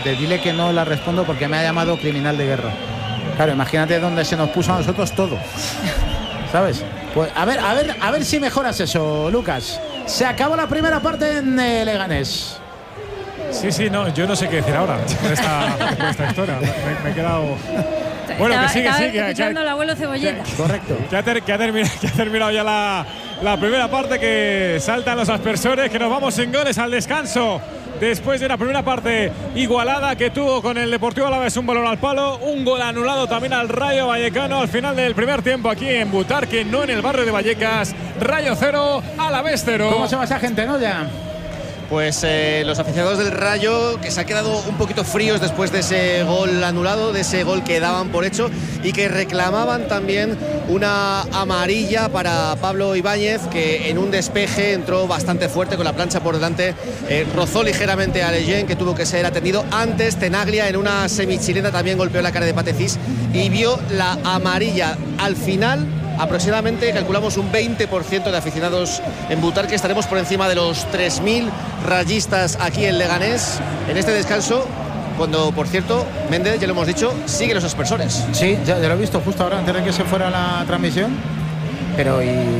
Albacete, dile que no la respondo porque me ha llamado criminal de guerra. Claro, imagínate dónde se nos puso a nosotros todo, ¿sabes? Pues a ver si mejoras eso, Lucas. Se acabó la primera parte en Leganés. Sí, no, yo no sé qué decir ahora con esta historia. Me he quedado. Bueno, que sigue. Escuchando al abuelo Cebolleta. Correcto. Que ha terminado ya la primera parte, que saltan los aspersores, que nos vamos sin goles al descanso. Después de una primera parte igualada que tuvo con el Deportivo Alavés, un balón al palo, un gol anulado también al Rayo Vallecano al final del primer tiempo aquí en Butarque, no en el barrio de Vallecas. Rayo 0, Alavés 0. ¿Cómo se va esa gente, no ya? Pues los aficionados del Rayo, que se han quedado un poquito fríos después de ese gol anulado, de ese gol que daban por hecho, y que reclamaban también una amarilla para Pablo Ibáñez, que en un despeje entró bastante fuerte con la plancha por delante, rozó ligeramente a Leyen, que tuvo que ser atendido. Antes Tenaglia en una semichilena también golpeó la cara de Patecís y vio la amarilla. Al final, aproximadamente calculamos un 20% de aficionados en Butarque. Estaremos por encima de los 3.000 rayistas aquí en Leganés en este descanso, cuando, por cierto, Méndez, ya lo hemos dicho, sigue los aspersores. Sí, ya lo he visto justo ahora antes de que se fuera la transmisión, pero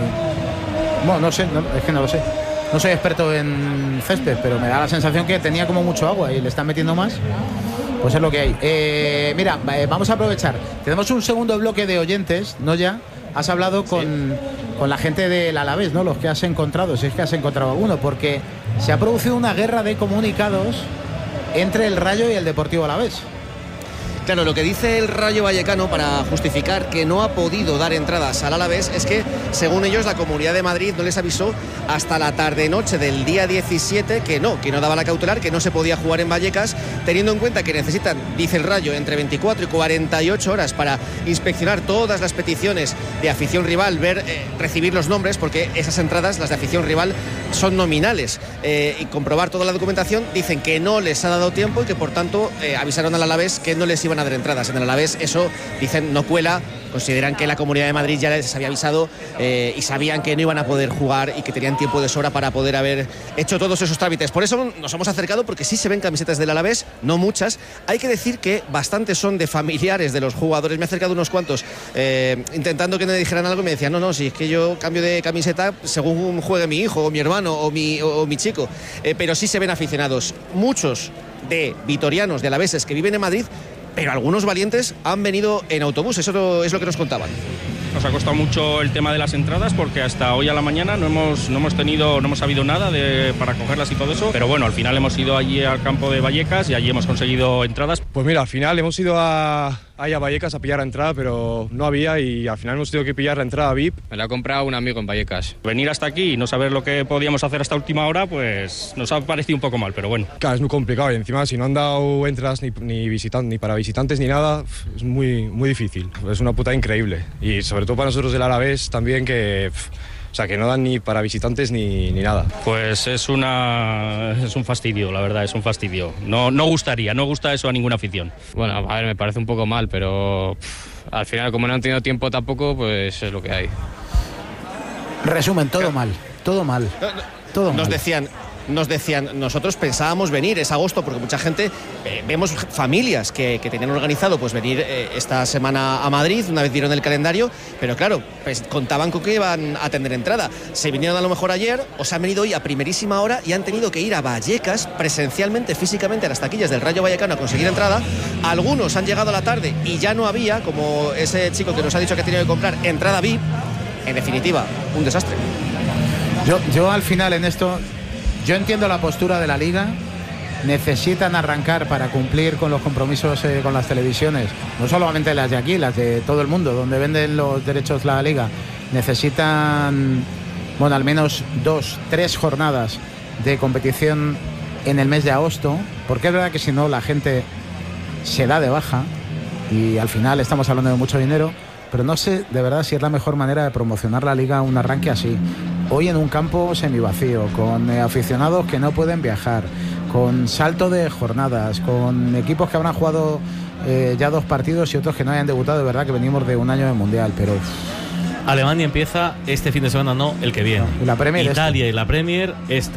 bueno, no sé, es que no lo sé. No soy experto en césped, pero me da la sensación que tenía como mucho agua y le están metiendo más. Pues es lo que hay. Mira, vamos a aprovechar. Tenemos un segundo bloque de oyentes, ¿no ya? Has hablado con la gente del Alavés, ¿no? Los que has encontrado, si es que has encontrado alguno, porque se ha producido una guerra de comunicados entre el Rayo y el Deportivo Alavés. Claro, lo que dice el Rayo Vallecano para justificar que no ha podido dar entradas al Alavés es que, según ellos, la Comunidad de Madrid no les avisó hasta la tarde-noche del día 17 que no daba la cautelar, que no se podía jugar en Vallecas, teniendo en cuenta que necesitan, dice el Rayo, entre 24 y 48 horas para inspeccionar todas las peticiones de afición rival, recibir los nombres, porque esas entradas, las de afición rival, son nominales, y comprobar toda la documentación. Dicen que no les ha dado tiempo y que, por tanto, avisaron al Alavés que no les iban a dar entradas. En el Alavés eso, dicen, no cuela. Consideran que la Comunidad de Madrid ya les había avisado y sabían que no iban a poder jugar y que tenían tiempo de sobra para poder haber hecho todos esos trámites. Por eso nos hemos acercado, porque sí se ven camisetas del Alavés, no muchas. Hay que decir que bastantes son de familiares de los jugadores. Me he acercado unos cuantos intentando que me dijeran algo y me decían, no, si es que yo cambio de camiseta según juegue mi hijo o mi hermano o mi chico. Pero sí se ven aficionados. Muchos de vitorianos, de alaveses que viven en Madrid, pero algunos valientes han venido en autobús. Eso es lo que nos contaban. Nos ha costado mucho el tema de las entradas, porque hasta hoy a la mañana no hemos sabido nada para cogerlas y todo eso, pero bueno, al final hemos ido allí al campo de Vallecas y allí hemos conseguido entradas. Pues mira, al final hemos ido ahí a Vallecas a pillar la entrada, pero no había, y al final hemos tenido que pillar la entrada VIP. Me la ha comprado un amigo en Vallecas. Venir hasta aquí y no saber lo que podíamos hacer hasta última hora, pues nos ha parecido un poco mal, pero bueno. Claro, es muy complicado, y encima si no han dado entradas ni para visitantes ni nada, es muy, muy difícil. Es una puta increíble, y sobre todo para nosotros del Alavés también, que no dan ni para visitantes ni nada. Pues es un fastidio, la verdad, es un fastidio. No gusta eso a ninguna afición. Bueno, a ver, me parece un poco mal, pero al final, como no han tenido tiempo tampoco, pues es lo que hay. Resumen, todo mal. Nos decían, nosotros pensábamos venir, es agosto, porque mucha gente, vemos familias que tenían organizado pues venir esta semana a Madrid, una vez vieron el calendario, pero claro, pues contaban con que iban a tener entrada. Se vinieron a lo mejor ayer, o se han venido hoy a primerísima hora y han tenido que ir a Vallecas presencialmente, físicamente, a las taquillas del Rayo Vallecano a conseguir entrada. Algunos han llegado a la tarde y ya no había, como ese chico que nos ha dicho que ha tenido que comprar entrada VIP. En definitiva, un desastre. Yo al final en esto, yo entiendo la postura de la Liga. Necesitan arrancar para cumplir con los compromisos con las televisiones, no solamente las de aquí, las de todo el mundo, donde venden los derechos la Liga. Necesitan, bueno, al menos 2-3 jornadas de competición en el mes de agosto, porque es verdad que si no la gente se da de baja y al final estamos hablando de mucho dinero, pero no sé de verdad si es la mejor manera de promocionar la Liga un arranque así. Hoy en un campo semivacío, con aficionados que no pueden viajar, con salto de jornadas, con equipos que habrán jugado ya 2 partidos y otros que no hayan debutado. De verdad que venimos de un año de Mundial, pero... Alemania empieza este fin de semana, no el que viene. No, y la Premier Italia y la Premier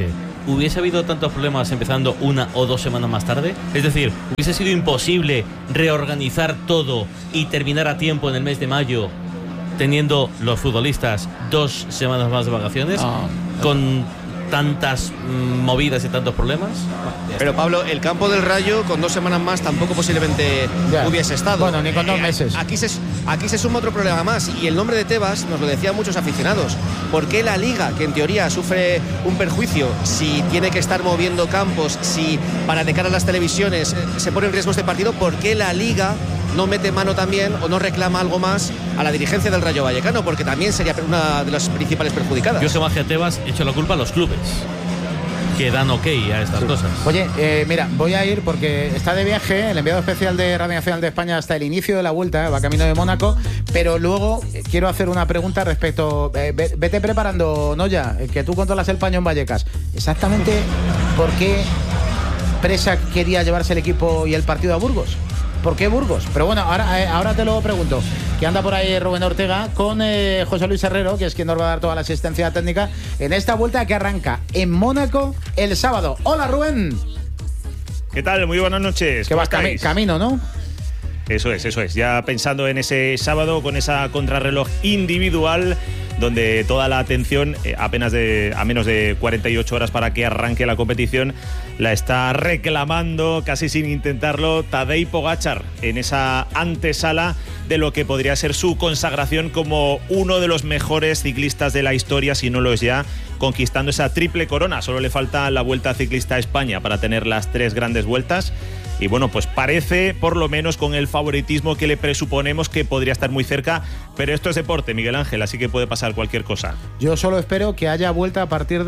¿hubiese habido tantos problemas empezando 1 o 2 semanas más tarde? Es decir, ¿hubiese sido imposible reorganizar todo y terminar a tiempo en el mes de mayo, teniendo los futbolistas 2 semanas más de vacaciones, con tantas movidas y tantos problemas? Pero Pablo, el campo del Rayo con 2 semanas más tampoco posiblemente hubiese estado. Bueno, ni con 2 meses. Aquí se suma otro problema más, y el nombre de Tebas nos lo decían muchos aficionados. ¿Por qué la Liga, que en teoría sufre un perjuicio si tiene que estar moviendo campos, si para de cara a las televisiones se pone en riesgo este partido, por qué la Liga no mete mano también o no reclama algo más a la dirigencia del Rayo Vallecano? Porque también sería una de las principales perjudicadas. Yo, que más que a Tebas, he hecho la culpa a los clubes que dan ok a estas cosas. Oye, mira, voy a ir porque está de viaje el enviado especial de Radio Nacional de España hasta el inicio de la vuelta, va camino de Mónaco, pero luego quiero hacer una pregunta respecto, vete preparando, Noya, que tú controlas el paño en Vallecas. Exactamente, ¿por qué Presa quería llevarse el equipo y el partido a Burgos? ¿Por qué Burgos? Pero bueno, ahora te lo pregunto. Que anda por ahí Rubén Ortega con José Luis Herrero, que es quien nos va a dar toda la asistencia técnica en esta vuelta que arranca en Mónaco el sábado. Hola, Rubén. ¿Qué tal? Muy buenas noches. Que vas camino, ¿no? Eso es. Ya pensando en ese sábado con esa contrarreloj individual, donde toda la atención, a menos de 48 horas para que arranque la competición, la está reclamando, casi sin intentarlo, Tadej Pogačar, en esa antesala de lo que podría ser su consagración como uno de los mejores ciclistas de la historia, si no lo es ya, conquistando esa triple corona. Solo le falta la Vuelta Ciclista a España para tener las 3 grandes vueltas. Y bueno, pues parece, por lo menos con el favoritismo que le presuponemos, que podría estar muy cerca, pero esto es deporte, Miguel Ángel, así que puede pasar cualquier cosa. Yo solo espero que haya vuelta a partir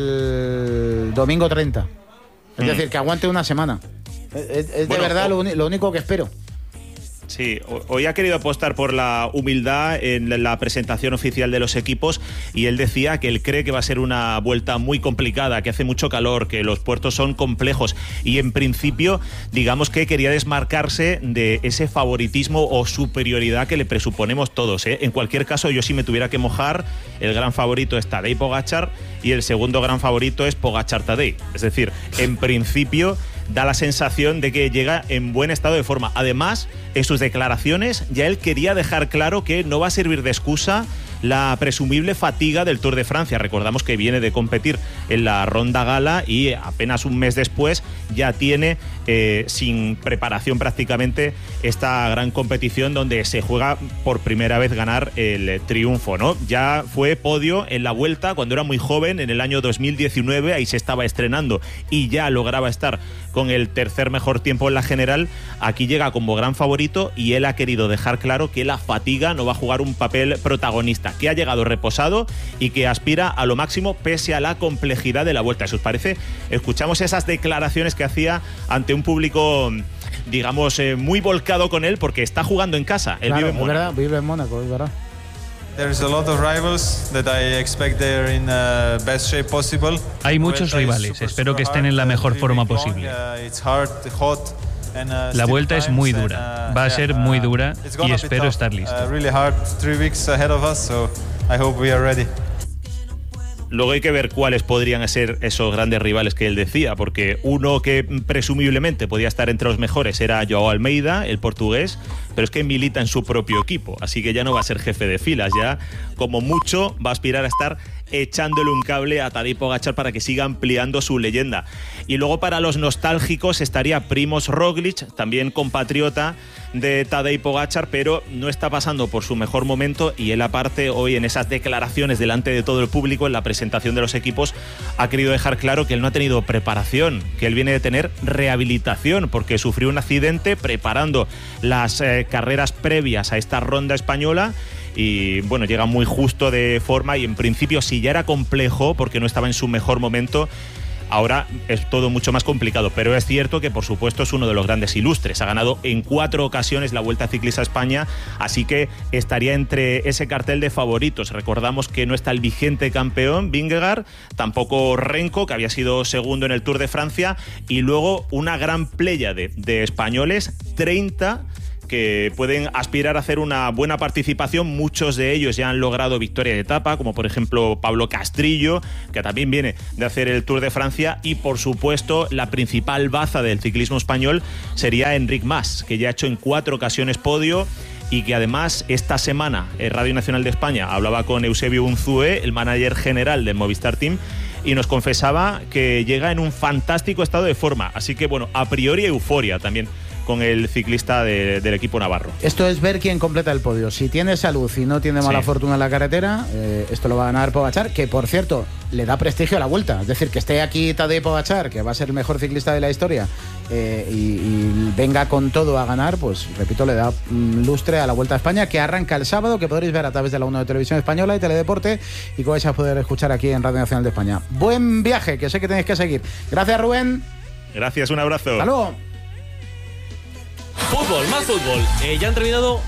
del domingo 30. Es decir, que aguante una semana. Es de verdad lo único que espero. Sí, hoy ha querido apostar por la humildad en la presentación oficial de los equipos, y él decía que él cree que va a ser una vuelta muy complicada, que hace mucho calor, que los puertos son complejos, y en principio digamos que quería desmarcarse de ese favoritismo o superioridad que le presuponemos todos, ¿eh? En cualquier caso, yo si me tuviera que mojar, el gran favorito es Tadej Pogačar y el segundo gran favorito es Pogačar-Tadej. Es decir, en principio da la sensación de que llega en buen estado de forma. Además, en sus declaraciones ya él quería dejar claro que no va a servir de excusa la presumible fatiga del Tour de Francia. Recordamos que viene de competir en la Ronda Gala y apenas un mes después ya tiene sin preparación prácticamente esta gran competición donde se juega por primera vez ganar el triunfo, ¿no? Ya fue podio en la Vuelta cuando era muy joven, en el año 2019, ahí se estaba estrenando y ya lograba estar con el tercer mejor tiempo en la general. Aquí llega como gran favorito y él ha querido dejar claro que la fatiga no va a jugar un papel protagonista, que ha llegado reposado y que aspira a lo máximo pese a la complejidad de la Vuelta. ¿Eso os parece? Escuchamos esas declaraciones que hacía ante un público, digamos, muy volcado con él, porque está jugando en casa. Él vive en Mónaco. Verdad, vive en Mónaco, es verdad. Hay muchos rivales, espero que estén en la mejor forma posible. La vuelta es muy dura, va a ser muy dura y espero estar listo. Luego hay que ver cuáles podrían ser esos grandes rivales que él decía, porque uno que presumiblemente podía estar entre los mejores era Joao Almeida, el portugués, pero es que milita en su propio equipo, así que ya no va a ser jefe de filas, ya como mucho va a aspirar a estar echándole un cable a Tadej Pogačar para que siga ampliando su leyenda. Y luego para los nostálgicos estaría Primož Roglič, también compatriota de Tadej Pogačar, pero no está pasando por su mejor momento, y él aparte hoy en esas declaraciones delante de todo el público en la presentación de los equipos ha querido dejar claro que él no ha tenido preparación, que él viene de tener rehabilitación porque sufrió un accidente preparando las carreras previas a esta ronda española. Y bueno, llega muy justo de forma y en principio si ya era complejo porque no estaba en su mejor momento, ahora es todo mucho más complicado, pero es cierto que por supuesto es uno de los grandes ilustres, ha ganado en 4 ocasiones la Vuelta Ciclista a España, así que estaría entre ese cartel de favoritos. Recordamos que no está el vigente campeón Vingegaard, tampoco Renko, que había sido segundo en el Tour de Francia, y luego una gran pléyade de españoles, 30 que pueden aspirar a hacer una buena participación. Muchos de ellos ya han logrado victoria de etapa, como por ejemplo Pablo Castrillo, que también viene de hacer el Tour de Francia, y por supuesto la principal baza del ciclismo español sería Enric Mas, que ya ha hecho en 4 ocasiones podio, y que además esta semana Radio Nacional de España hablaba con Eusebio Unzué, el manager general del Movistar Team, y nos confesaba que llega en un fantástico estado de forma. Así que bueno, a priori euforia también con el ciclista del equipo navarro. Esto es ver quién completa el podio. Si tiene salud y no tiene mala fortuna en la carretera, esto lo va a ganar Pogačar, que por cierto le da prestigio a la Vuelta. Es decir, que esté aquí Tadej Pogačar, que va a ser el mejor ciclista de la historia, y venga con todo a ganar, pues repito, le da lustre a la Vuelta a España, que arranca el sábado, que podréis ver a través de la 1 de Televisión Española y Teledeporte, y que vais a poder escuchar aquí en Radio Nacional de España. Buen viaje, que sé que tenéis que seguir. Gracias, Rubén. Gracias, un abrazo. Hasta luego. Fútbol, más fútbol. Ya han terminado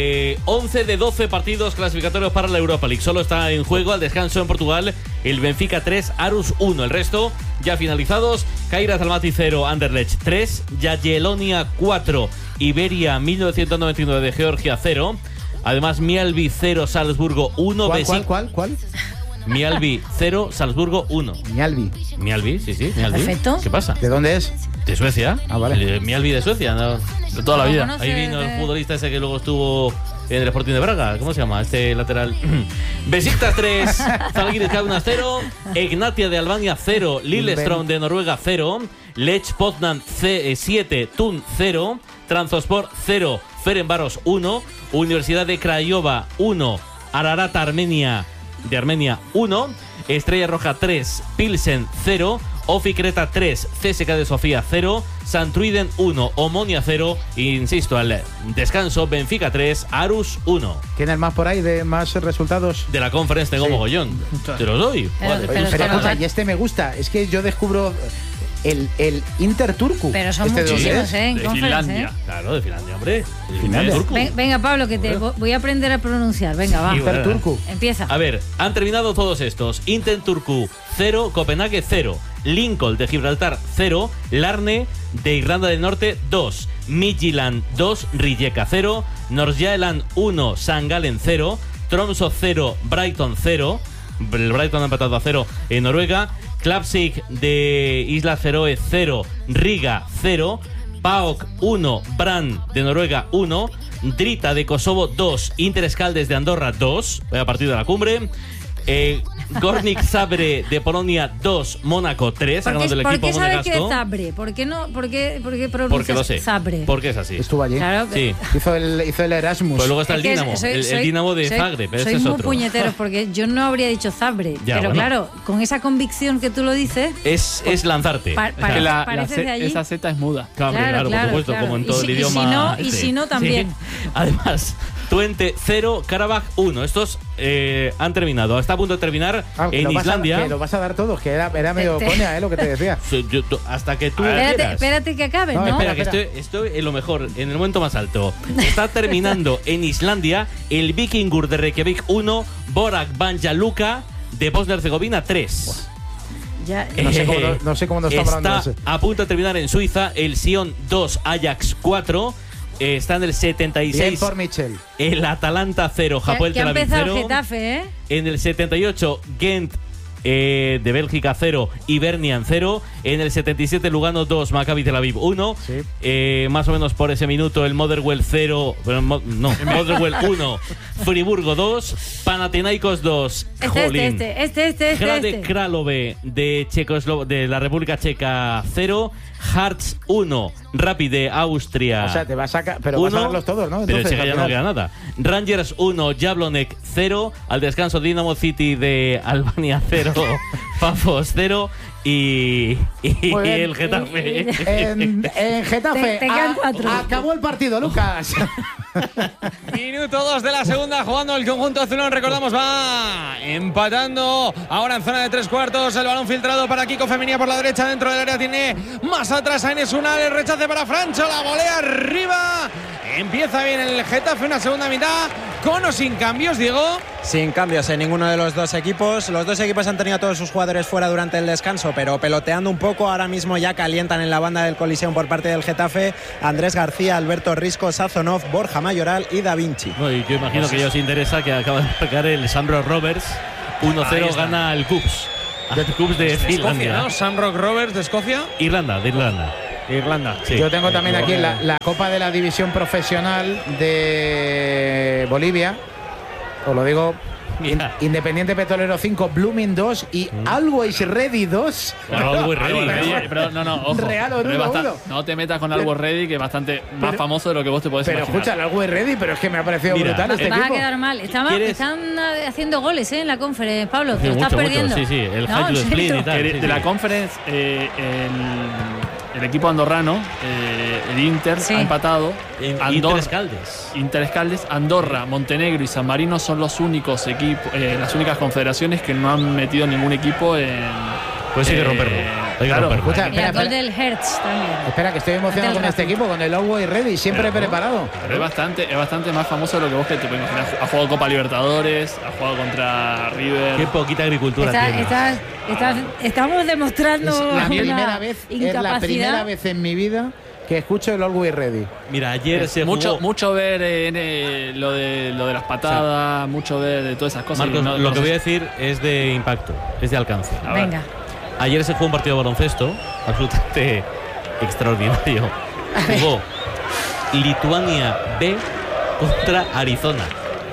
11 de 12 partidos clasificatorios para la Europa League. Solo está en juego al descanso en Portugal el Benfica 3, Aarhus 1. El resto ya finalizados: Kairat Almaty 0, Anderlecht 3, Jagiellonia 4, Iberia 1999 de Georgia 0. Además, Mialbi 0, Salzburgo 1. ¿Cuál? Mialbi 0, Salzburgo 1. Mialbi, sí. Mialbi. Perfecto. ¿Qué pasa? ¿De dónde es? De Suecia. Ah, vale. Mialbi de Suecia, ¿no? De toda la vida. conoce, Ahí vino el futbolista ese que luego estuvo en el Sporting de Braga. ¿Cómo se llama? Este lateral. Besiktas 3, Zalgiris Kaunas 0, Egnatia de Albania 0, Lillestrøm de Noruega 0, Lech Poznan 7, Thun 0, Trabzonspor 0, Ferencváros 1, Universidad de Craiova 1, Ararat de Armenia 1, Estrella Roja 3, Pilsen 0, Ofi Creta 3, CSK de Sofía 0, Santruiden 1, Omonia 0, insisto, al descanso Benfica 3, Aarhus 1. ¿Tienes más por ahí de más resultados? De la conferencia tengo mogollón. Te los doy. Pero Escucha, y este me gusta. Es que yo descubro el Inter Turku. Pero son muchísimos, en de conferencia. Finlandia. Claro, de Finlandia, hombre. Finlandia. Turku. Venga, Pablo, que te voy a aprender a pronunciar. Venga, va. Inter Turku. Empieza. A ver, han terminado todos estos. Inter Turku 0, Copenhague 0, Lincoln de Gibraltar 0, Larne de Irlanda del Norte 2, Midtjylland 2, Rijeka 0, Nordsjælland 1, St. Gallen 0, Tromsø 0, Brighton 0. El Brighton ha empatado a 0 en Noruega. Klapsik de Islas Feroe 0, Riga 0, PAOK 1, Brann de Noruega 1, Drita de Kosovo 2, Inter Escaldes de Andorra 2, a partir de la cumbre. Gornik Zabre de Polonia 2, Mónaco 3, ganando el equipo ¿Por qué sabes monegasco. que es Zabre? ¿Por qué no? ¿Por qué Porque pronuncias lo sé. Zabre? Porque es así. Estuvo allí. Claro, Sí. Hizo el Erasmus. Pues luego está el Es que Dinamo, el Dinamo de Zagreb, pero soy ese es muy otro. puñetero porque yo no habría dicho Zabre. Ya, pero bueno. claro, con esa convicción que tú lo dices, Es lanzarte. parece de allí. Esa Z es muda. Claro, por supuesto, claro. como en todo Y el si- idioma. y si no, también. Sí. Además, Twente 0, Karabakh 1. Estos han terminado. Está a punto de terminar Que en Islandia. que lo vas a dar todo, que era medio coña, lo que te decía. Hasta que tú quieras. Espérate que acabe, ¿no? Espera, que estoy en lo mejor, en el momento más alto. Está terminando en Islandia el Vikingur de Reykjavik 1, Borak Banja Luka de Bosnia-Herzegovina 3. Ya, No sé cómo nos está hablando Está ese. a punto de terminar en Suiza el Sion 2, Ajax 4. Está en el 76 Bien por Michel. el Atalanta 0, Hapoel que ha Tel Aviv empezado 0. el Getafe, ¿eh? En el 78 Gent de Bélgica 0, Hibernian 0. En el 77 Lugano 2, Maccabi Tel Aviv 1. Sí. Más o menos por ese minuto el Motherwell 0, Motherwell 1, Friburgo 2, Panathinaikos 2, Este. Hradec Králové de la República Checa 0, Hearts 1, Rapid de Austria. O sea, te vas a pero vas a darlos todos, ¿no? Pero Entonces, si ya al no final. queda nada. Rangers 1, Jablonec 0, al descanso Dinamo City de Albania 0, Pafos 0 y Muy bien. el Getafe. En Getafe Te quedan 4. acabó el partido, Lucas. Minuto 2 de la segunda, jugando el conjunto azulón. Recordamos, va empatando ahora en zona de 3/4. El balón filtrado para Kiko Femenía por la derecha, dentro del área tiene más atrás a Enes Unal. El rechace para Francho, la volea arriba. Empieza bien el Getafe, una segunda mitad ¿Con o sin cambios, Diego? Sin cambios en ninguno de los dos equipos. Los dos equipos han tenido a todos sus jugadores fuera durante el descanso, pero peloteando un poco. Ahora mismo ya calientan en la banda del Coliseum por parte del Getafe Andrés García, Alberto Risco, Sazonov, Borja Mayoral y Da Vinci. No, y yo imagino que ya os interesa que acaba de pegar el Shamrock Rovers. 1-0 gana el Cubs. El Cubs de Finlandia. ¿No? Shamrock Rovers de Escocia. De Irlanda. Sí. Yo tengo también aquí la Copa de la División Profesional de Bolivia. Os lo digo. Independiente Petrolero 5, Blooming 2 y Always Ready 2. Always Ready. Pero no, ojo. Real o nulo. No te metas con Always Ready, que es bastante más famoso de lo que vos te podés imaginar. Pero escucha, el Always Ready, pero es que me ha parecido brutal este equipo. Vas a quedar mal. Están haciendo goles en la conference, Pablo. Te lo estás perdiendo. Sí, el High Split y tal. De la conference, el equipo andorrano, el Inter, ha empatado. Interescaldes, Andorra, Montenegro y San Marino son los únicos equipos, las únicas confederaciones que no han metido ningún equipo en. Pues hay que romperlo. Escucha, y el gol del Hertz también. Espera, que estoy emocionado con este equipo, con el Always Ready, siempre preparado. Pero es bastante más famoso de lo que vos te puedes imaginar. Ha jugado Copa Libertadores, ha jugado contra River. Qué poquita agricultura tiene. Estamos demostrando es la primera vez en mi vida que escucho el Always Ready. Mira, ayer se mucho ver lo de las patadas, mucho ver de todas esas cosas. Marcos, lo que voy a decir es de impacto, es de alcance. Venga. Ayer se jugó un partido de baloncesto absolutamente extraordinario. Jugó Lituania B contra Arizona.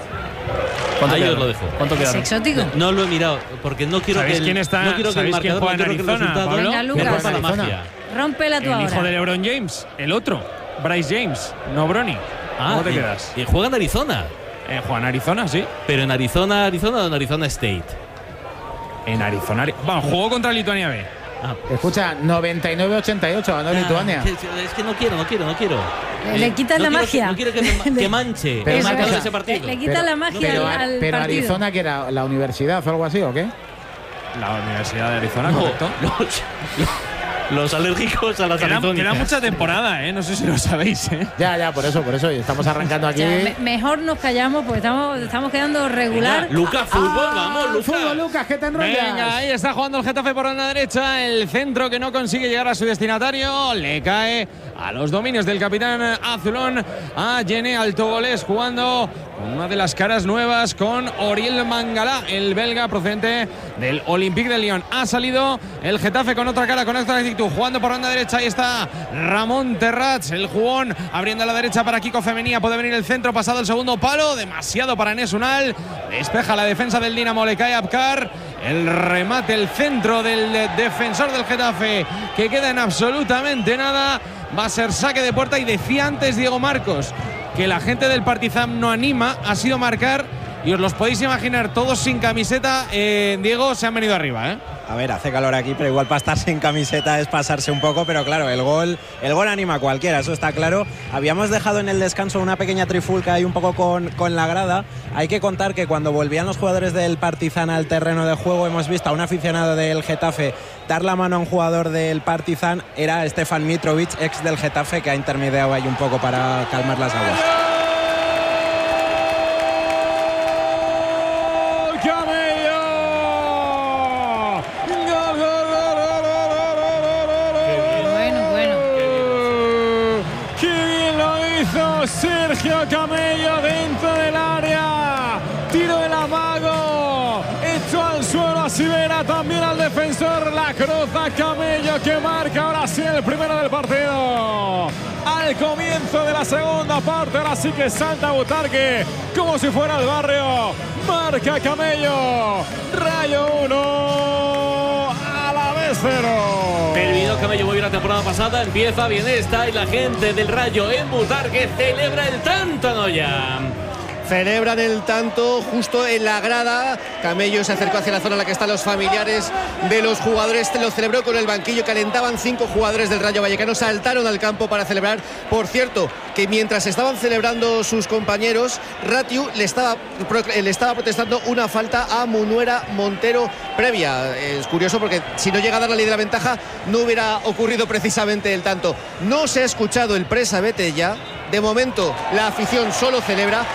Ahí os lo dejo. ¿Cuánto queda? ¿Es exótico? No lo he mirado porque no quiero que quién está? No quiero que el marcador, juega en Arizona, Venga, Lucas. me rompa la magia. Rómpela tú ahora. El hijo de LeBron James, el otro, Bryce James, no Bronny. ¿Cómo te quedas? Y juega en Arizona. Juega en Arizona, sí. Pero en Arizona o en Arizona State. En Arizona. Bueno, jugó contra Lituania B. Escucha, 99-88 ganó Lituania. Es que no quiero. Le quitas la magia. No quiero que manche el marcador de ese partido. Le quitas la magia al partido. Pero Arizona, que era la universidad o algo así, ¿o qué? La Universidad de Arizona, correcto. Los alérgicos a las arizonicas. Queda mucha temporada, no sé si lo sabéis, Ya, por eso. Estamos arrancando aquí. Mejor nos callamos porque estamos quedando regular. Venga, Lucas, fútbol, vamos, Lucas. Fútbol, Lucas, que te enrollas. Venga, ahí está jugando el Getafe por la derecha. El centro que no consigue llegar a su destinatario. Le cae a los dominios del capitán azulón, a Yene Altogolés, jugando con una de las caras nuevas con Oriel Mangala, el belga procedente del Olympique de Lyon. Ha salido el Getafe con otra cara, con otra actitud, jugando por banda derecha. Ahí está Ramón Terrats, el jugón, abriendo a la derecha para Kiko Femenía. Puede venir el centro, pasado el segundo palo, demasiado para Enes Unal. Despeja la defensa del Dinamo, le cae Abkar. El remate, el centro del defensor del Getafe, que queda en absolutamente nada. Va a ser saque de puerta. Y decía antes Diego Marcos que la gente del Partizan no anima, ha sido marcar. Y os los podéis imaginar, todos sin camiseta. Diego, se han venido arriba, A ver, hace calor aquí, pero igual para estar sin camiseta es pasarse un poco, pero claro, el gol anima a cualquiera, eso está claro. Habíamos dejado en el descanso una pequeña trifulca ahí un poco con la grada. Hay que contar que cuando volvían los jugadores del Partizan al terreno de juego, hemos visto a un aficionado del Getafe dar la mano a un jugador del Partizan. Era Stefan Mitrovic, ex del Getafe, que ha intermediado ahí un poco para calmar las aguas. Sergio Camello dentro del área, tiro del amago, hecho al suelo a Sivera, también al defensor, la cruza Camello, que marca ahora sí el primero del partido. Al comienzo de la segunda parte, ahora sí que salta Butarque como si fuera el barrio. Marca Camello, Rayo 1, Alavés 0. Terminó Camello muy bien la temporada pasada, empieza bien esta y la gente del Rayo en Butarque celebra el tanto, Noya. Celebran el tanto justo en la grada. Camello se acercó hacia la zona en la que están los familiares de los jugadores. Lo celebró con el banquillo. Calentaban 5 jugadores del Rayo Vallecano. Saltaron al campo para celebrar. Por cierto, que mientras estaban celebrando sus compañeros, Ratiu le estaba protestando una falta a Munuera Montero previa. Es curioso porque si no llega a dar la ley de la ventaja, no hubiera ocurrido precisamente el tanto. No se ha escuchado el presa vete ya. De momento la afición solo celebra. Había un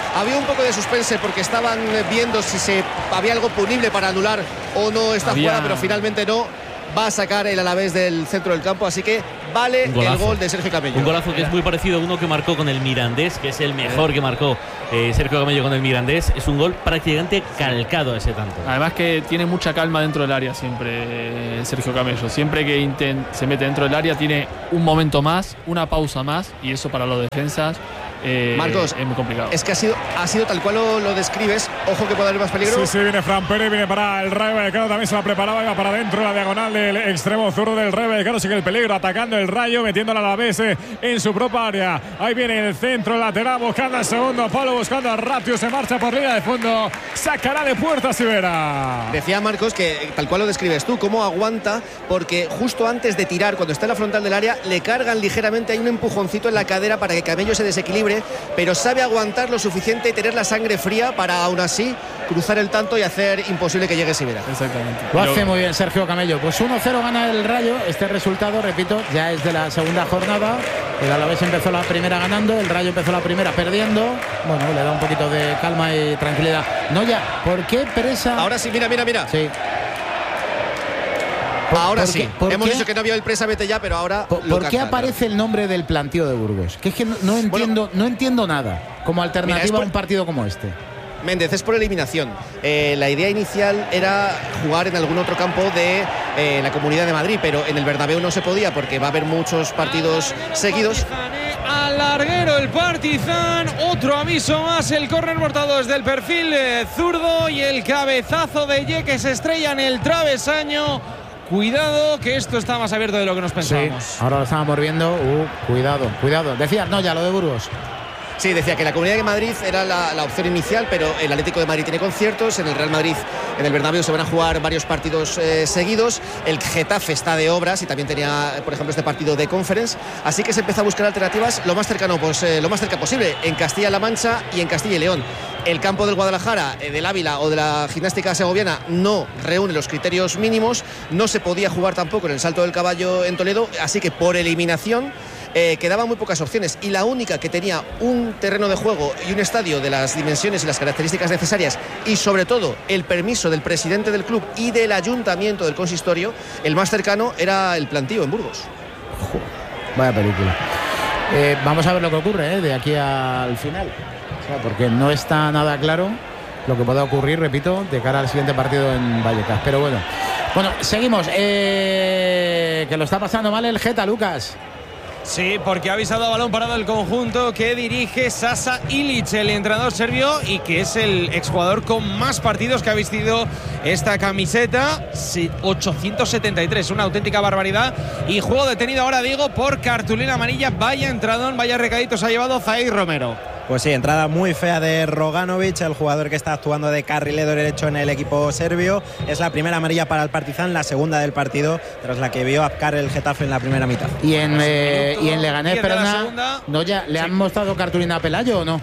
un poco de suspense porque estaban viendo si había algo punible para anular o no esta jugada, pero finalmente no. Va a sacar el Alavés del centro del campo, así que vale el gol de Sergio Camello. Un golazo que es muy parecido a uno que marcó con el Mirandés, que es el mejor que marcó Sergio Camello con el Mirandés. Es un gol prácticamente calcado a ese tanto. Además que tiene mucha calma dentro del área siempre Sergio Camello. Siempre que se mete dentro del área tiene un momento más, una pausa más, y eso para los defensas Marcos, es muy complicado. Es que ha sido tal cual lo describes. Ojo que puede haber más peligro. Sí, viene Fran Pérez, viene para el Rayo Vallecano, también se la preparaba, iba para adentro, la diagonal del extremo zurdo del Rayo Vallecano. Sigue el peligro, atacando el Rayo, metiéndola a la vez en su propia área. Ahí viene el centro lateral, buscando al segundo palo, buscando a Ratio, se marcha por línea de fondo, sacará de puerta Sivera. Decía Marcos que tal cual lo describes tú, cómo aguanta, porque justo antes de tirar, cuando está en la frontal del área, le cargan ligeramente, hay un empujoncito en la cadera para que Camello se desequilibre, pero sabe aguantar lo suficiente y tener la sangre fría para aún así cruzar el tanto y hacer imposible que llegue Sivera. Exactamente. Lo hace muy bien Sergio Camello. Pues 1-0 gana el Rayo. Este resultado, repito, ya es de la segunda jornada. El Alavés empezó la primera ganando, el Rayo empezó la primera perdiendo. Bueno, le da un poquito de calma y tranquilidad. No ya, ¿por qué presa? Ahora sí, mira. Sí. Ahora sí. Hemos dicho que no había el presa, vete ya, pero ahora. ¿Por qué aparece el nombre del plantío de Burgos? Que es que no entiendo nada como alternativa a un partido como este. Méndez, es por eliminación. La idea inicial era jugar en algún otro campo de la Comunidad de Madrid, pero en el Bernabéu no se podía porque va a haber muchos partidos seguidos. Al larguero el Partizan, otro aviso más, el córner cortado desde el perfil zurdo y el cabezazo de Ye que se estrella en el travesaño. Cuidado, que esto está más abierto de lo que nos pensábamos. Sí, ahora lo estábamos viendo. Cuidado. Decías, no, ya lo de Burgos. Sí, decía que la Comunidad de Madrid era la opción inicial, pero el Atlético de Madrid tiene conciertos, en el Real Madrid, en el Bernabéu se van a jugar varios partidos seguidos, el Getafe está de obras y también tenía, por ejemplo, este partido de Conference, así que se empezó a buscar alternativas lo más cerca posible, en Castilla-La Mancha y en Castilla y León. El campo del Guadalajara, del Ávila o de la Gimnástica Segoviana no reúne los criterios mínimos, no se podía jugar tampoco en el Salto del Caballo en Toledo, así que por eliminación quedaban muy pocas opciones y la única que tenía un terreno de juego y un estadio de las dimensiones y las características necesarias y sobre todo el permiso del presidente del club y del ayuntamiento del consistorio, el más cercano era el plantío en Burgos. Vaya película. Vamos a ver lo que ocurre de aquí al final, porque no está nada claro lo que pueda ocurrir, repito, de cara al siguiente partido en Vallecas. Pero bueno, seguimos. Que lo está pasando mal el Geta, Lucas. Sí, porque ha avisado a balón parado el conjunto que dirige Sasa Ilic, el entrenador serbio, y que es el exjugador con más partidos que ha vestido esta camiseta, 873, una auténtica barbaridad. Y juego detenido ahora, digo, por cartulina amarilla. Vaya entradón, vaya recaditos ha llevado Zaid Romero. Pues sí, entrada muy fea de Roganovic, el jugador que está actuando de carrilero derecho en el equipo serbio. Es la primera amarilla para el Partizan, la segunda del partido, tras la que vio Apcar el Getafe en la primera mitad. Y en Leganés, perdona, ¿no ya le han mostrado cartulina a Pelayo o no?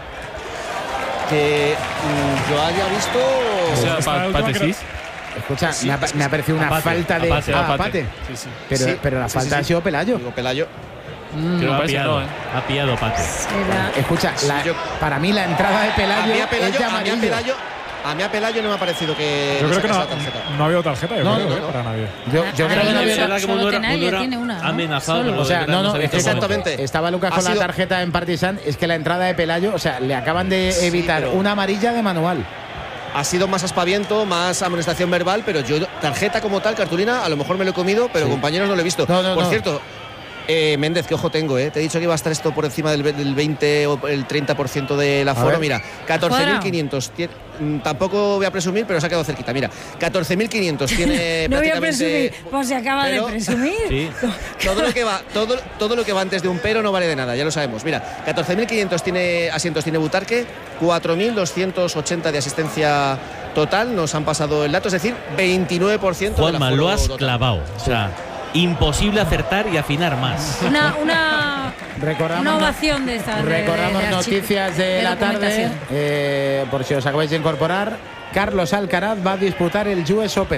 Que yo haya visto. Escucha, me ha parecido una falta de Apate. Sí. Pero la falta ha sido Pelayo. Digo, Pelayo. Creo que ha pillado Pate. Escucha, para mí la entrada de Pelayo es de amarillo. A mí a Pelayo no me ha parecido que. Yo creo que no ha habido tarjeta, para nadie. Yo creo que no había tarjeta. Solo Tenaglia tiene una. Amenazado. O sea, no, exactamente. Estaba Lucas con la tarjeta en Partizan. Es que la entrada de Pelayo, o sea, le acaban de evitar una amarilla de manual. Ha sido más aspaviento, más amonestación verbal, pero yo tarjeta como tal, cartulina, a lo mejor me lo he comido, pero compañeros no lo he visto. Por cierto. Méndez, qué ojo tengo, Te he dicho que iba a estar esto por encima del 20 o el 30% del aforo. Mira, 14.500. Tampoco voy a presumir, pero se ha quedado cerquita. Mira, 14.500 tiene. No voy a presumir, pues se acaba de presumir. Sí. Todo lo que va antes de un pero no vale de nada, ya lo sabemos. Mira, 14.500 tiene asientos, tiene Butarque, 4.280 de asistencia total. Nos han pasado el dato, es decir, 29%. Juanma, lo has clavado. O sea, imposible acertar y afinar más. Una ovación de estas. Recordamos noticias de la tarde, por si os acabáis de incorporar. Carlos Alcaraz va a disputar el US Open.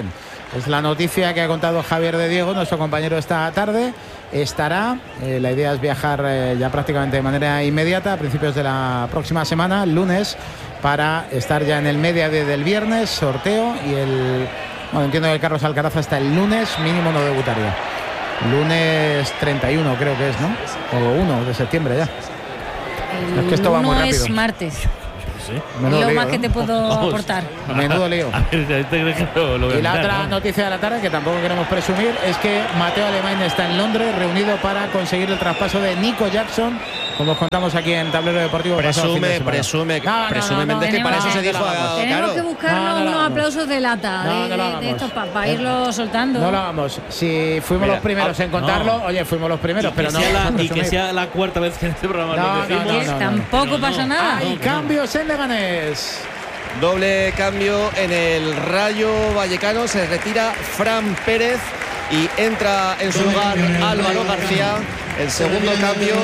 Es la noticia que ha contado Javier de Diego, nuestro compañero, esta tarde. Estará, la idea es viajar ya prácticamente de manera inmediata a principios de la próxima semana, lunes, para estar ya en el mediodía del viernes, sorteo, y bueno, entiendo que Carlos Alcaraz hasta el lunes mínimo no debutaría. Lunes 31 creo que es, ¿no? O 1 de septiembre ya. Es que esto va muy rápido. Es martes. Sí. Lo más que te puedo aportar. Menudo lío. Y la otra noticia de la tarde, que tampoco queremos presumir, es que Mateo Alemán está en Londres reunido para conseguir el traspaso de Nico Jackson, como os contamos aquí en Tablero Deportivo. Presumiblemente que para eso se dijo. Tenemos que buscarnos unos aplausos de lata de estos para irlo soltando. No lo hagamos. Si fuimos los primeros en contarlo, oye, fuimos los primeros, pero no. Y que sea la cuarta vez que en este programa lo decimos. Tampoco pasa nada. Hay cambios en Leganés. Doble cambio en el Rayo Vallecano. Se retira Fran Pérez y entra en su lugar Álvaro García. El segundo cambio.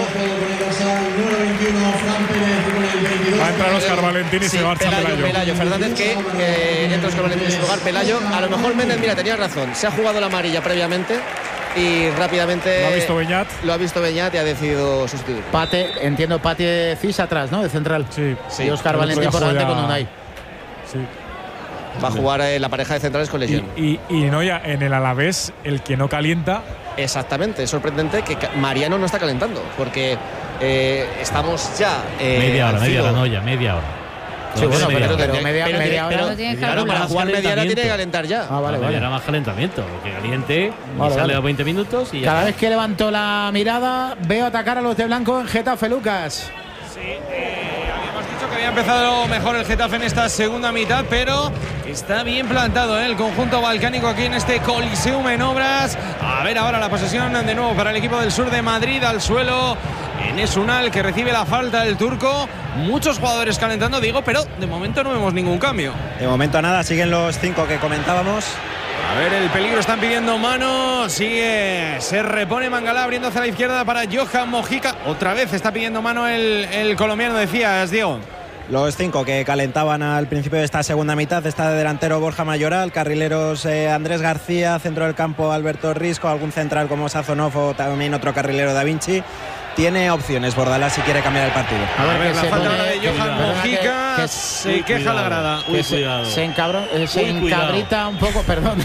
Va a entrar Óscar Valentín y se marcha Pelayo Fernández, que entra Óscar Valentín en su lugar. Pelayo. A lo mejor Méndez, mira, tenía razón. Se ha jugado la amarilla previamente y rápidamente lo ha visto Beñat y ha decidido sustituir. Entiendo, Pate Cis atrás, ¿no? De central. Sí. Y Óscar Valentín por delante con Unai. Sí. Va a jugar la pareja de centrales con Legión. Y Noya, en el Alavés, el que no calienta. Exactamente, es sorprendente que Mariano no está calentando, porque estamos ya. Media hora, Noya, media hora. Sí, bueno, pero media hora. Claro, para jugar media hora tiene que calentar ya. Vale. Era más calentamiento, que caliente y sale a 20 minutos y ya. Cada vez que levanto la mirada, veo atacar a los de blanco en Getafe, Lucas. Sí, habíamos dicho que había empezado mejor el Getafe en esta segunda mitad, pero está bien plantado el conjunto balcánico aquí en este Coliseum en obras. A ver ahora la posesión de nuevo para el equipo del sur de Madrid, al suelo Enes Unal, que recibe la falta del turco. Muchos jugadores calentando, digo, pero de momento no vemos ningún cambio. De momento nada, siguen los 5 que comentábamos. A ver, el peligro, están pidiendo mano. Sigue, se repone Mangalá abriendo hacia la izquierda para Johan Mojica. Otra vez está pidiendo mano el colombiano, decías, Diego. Los 5 que calentaban al principio de esta segunda mitad. Está de delantero Borja Mayoral, carrileros Andrés García, centro del campo Alberto Risco, algún central como Sazonov o también otro carrilero Da Vinci. Tiene opciones Bordalás si quiere cambiar el partido. A ver, la falta de Johan Mojica, se queja la grada. Se encabrita un poco, perdón.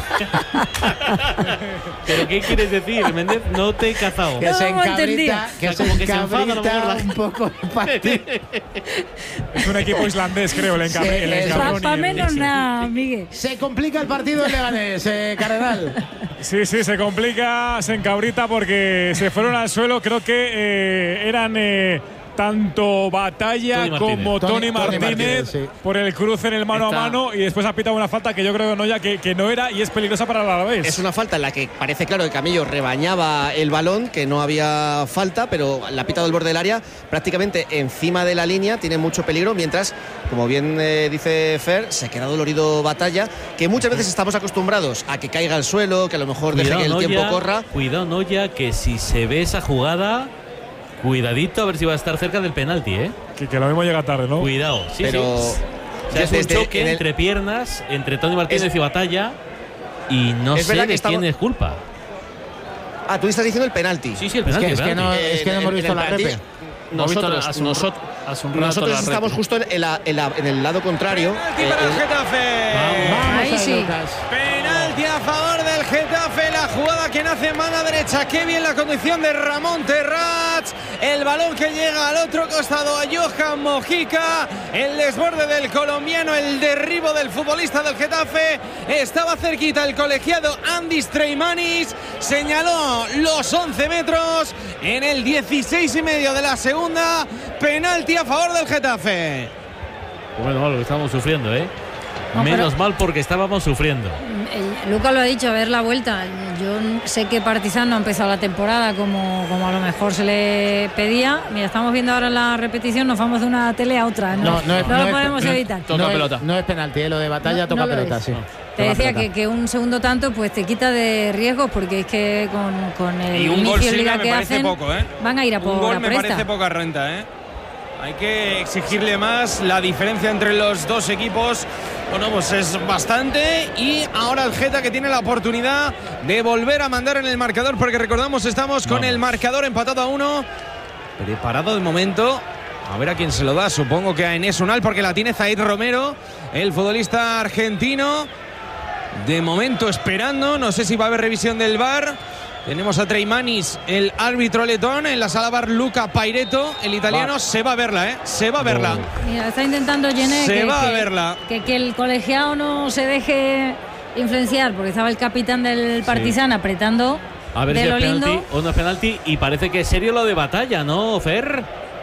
¿Pero qué quieres decir, Méndez? No te he cazado. Que se encabrita, como que se enfada un poco el partido. Es un equipo islandés, creo, el encabrón. Para menos nada, Miguel. Se complica el partido en Leganés, Cardenal. Sí, se complica, se encabrita porque se fueron al suelo. Creo que eran tanto Batalla como Tony Martínez sí, por el cruce en el mano a mano, y después ha pitado una falta que yo creo que no era, y es peligrosa para el Alavés. Es una falta en la que parece claro que Camillo rebañaba el balón, que no había falta, pero la ha pitado el borde del área prácticamente encima de la línea, tiene mucho peligro, mientras, como bien dice Fer, se queda dolorido Batalla, que muchas veces estamos acostumbrados a que caiga al suelo, que a lo mejor deje que el tiempo corra. Cuidado, Noya, que si se ve esa jugada, cuidadito a ver si va a estar cerca del penalti, ¿eh? Que lo mismo llega tarde, ¿no? Cuidado, sí, pero sí. O sea, es un choque entre piernas, entre Tony Martínez y Batalla, y no sé de quién es culpa. Ah, tú estás diciendo el penalti. Sí, el penalti. Es que no hemos visto la repe. Nosotros estamos justo en el lado contrario. Penalti para el Getafe. Ahí sí. Penalti a favor del Getafe. La jugada que nace en mano derecha. Qué bien la conducción de Ramón Terrats. El balón que llega al otro costado a Johan Mojica. El desborde del colombiano. El derribo del futbolista del Getafe. Estaba cerquita el colegiado Andis Treimanis. Señaló los 11 metros en el 16,5 de la segunda. Penalti a favor del Getafe. Bueno, lo que estamos sufriendo, ¿eh? No, menos mal porque estábamos sufriendo. Lucas lo ha dicho, a ver la vuelta. Yo sé que Partizan no ha empezado la temporada como a lo mejor se le pedía. Mira, estamos viendo ahora la repetición, nos vamos de una tele a otra. No lo podemos evitar. No es penalti, lo de Batalla toca pelota, sí. Te decía que un segundo tanto pues te quita de riesgos, porque es que con el y un inicio gol de liga me que parece hacen poco, van a ir a por un gol la me presta. parece poca renta, ¿eh? Hay que exigirle más. La diferencia entre los dos equipos, bueno, pues es bastante. Y ahora el Geta, que tiene la oportunidad de volver a mandar en el marcador, porque recordamos, estamos con el marcador empatado a 1. Preparado de momento. A ver a quién se lo da. Supongo que a Enes Unal, porque la tiene Zaid Romero, el futbolista argentino. De momento esperando. No sé si va a haber revisión del VAR. Tenemos a Treimanis, el árbitro letón. En la sala VAR, Luca Paireto, el italiano. Se va a verla, se va a verla. Mira, está intentando Jenné a verla. Que el colegiado no se deje influenciar, porque estaba el capitán del Partizan apretando. A ver si es penalti o no es penalti. Y parece que es serio lo de Batalla, ¿no, Fer?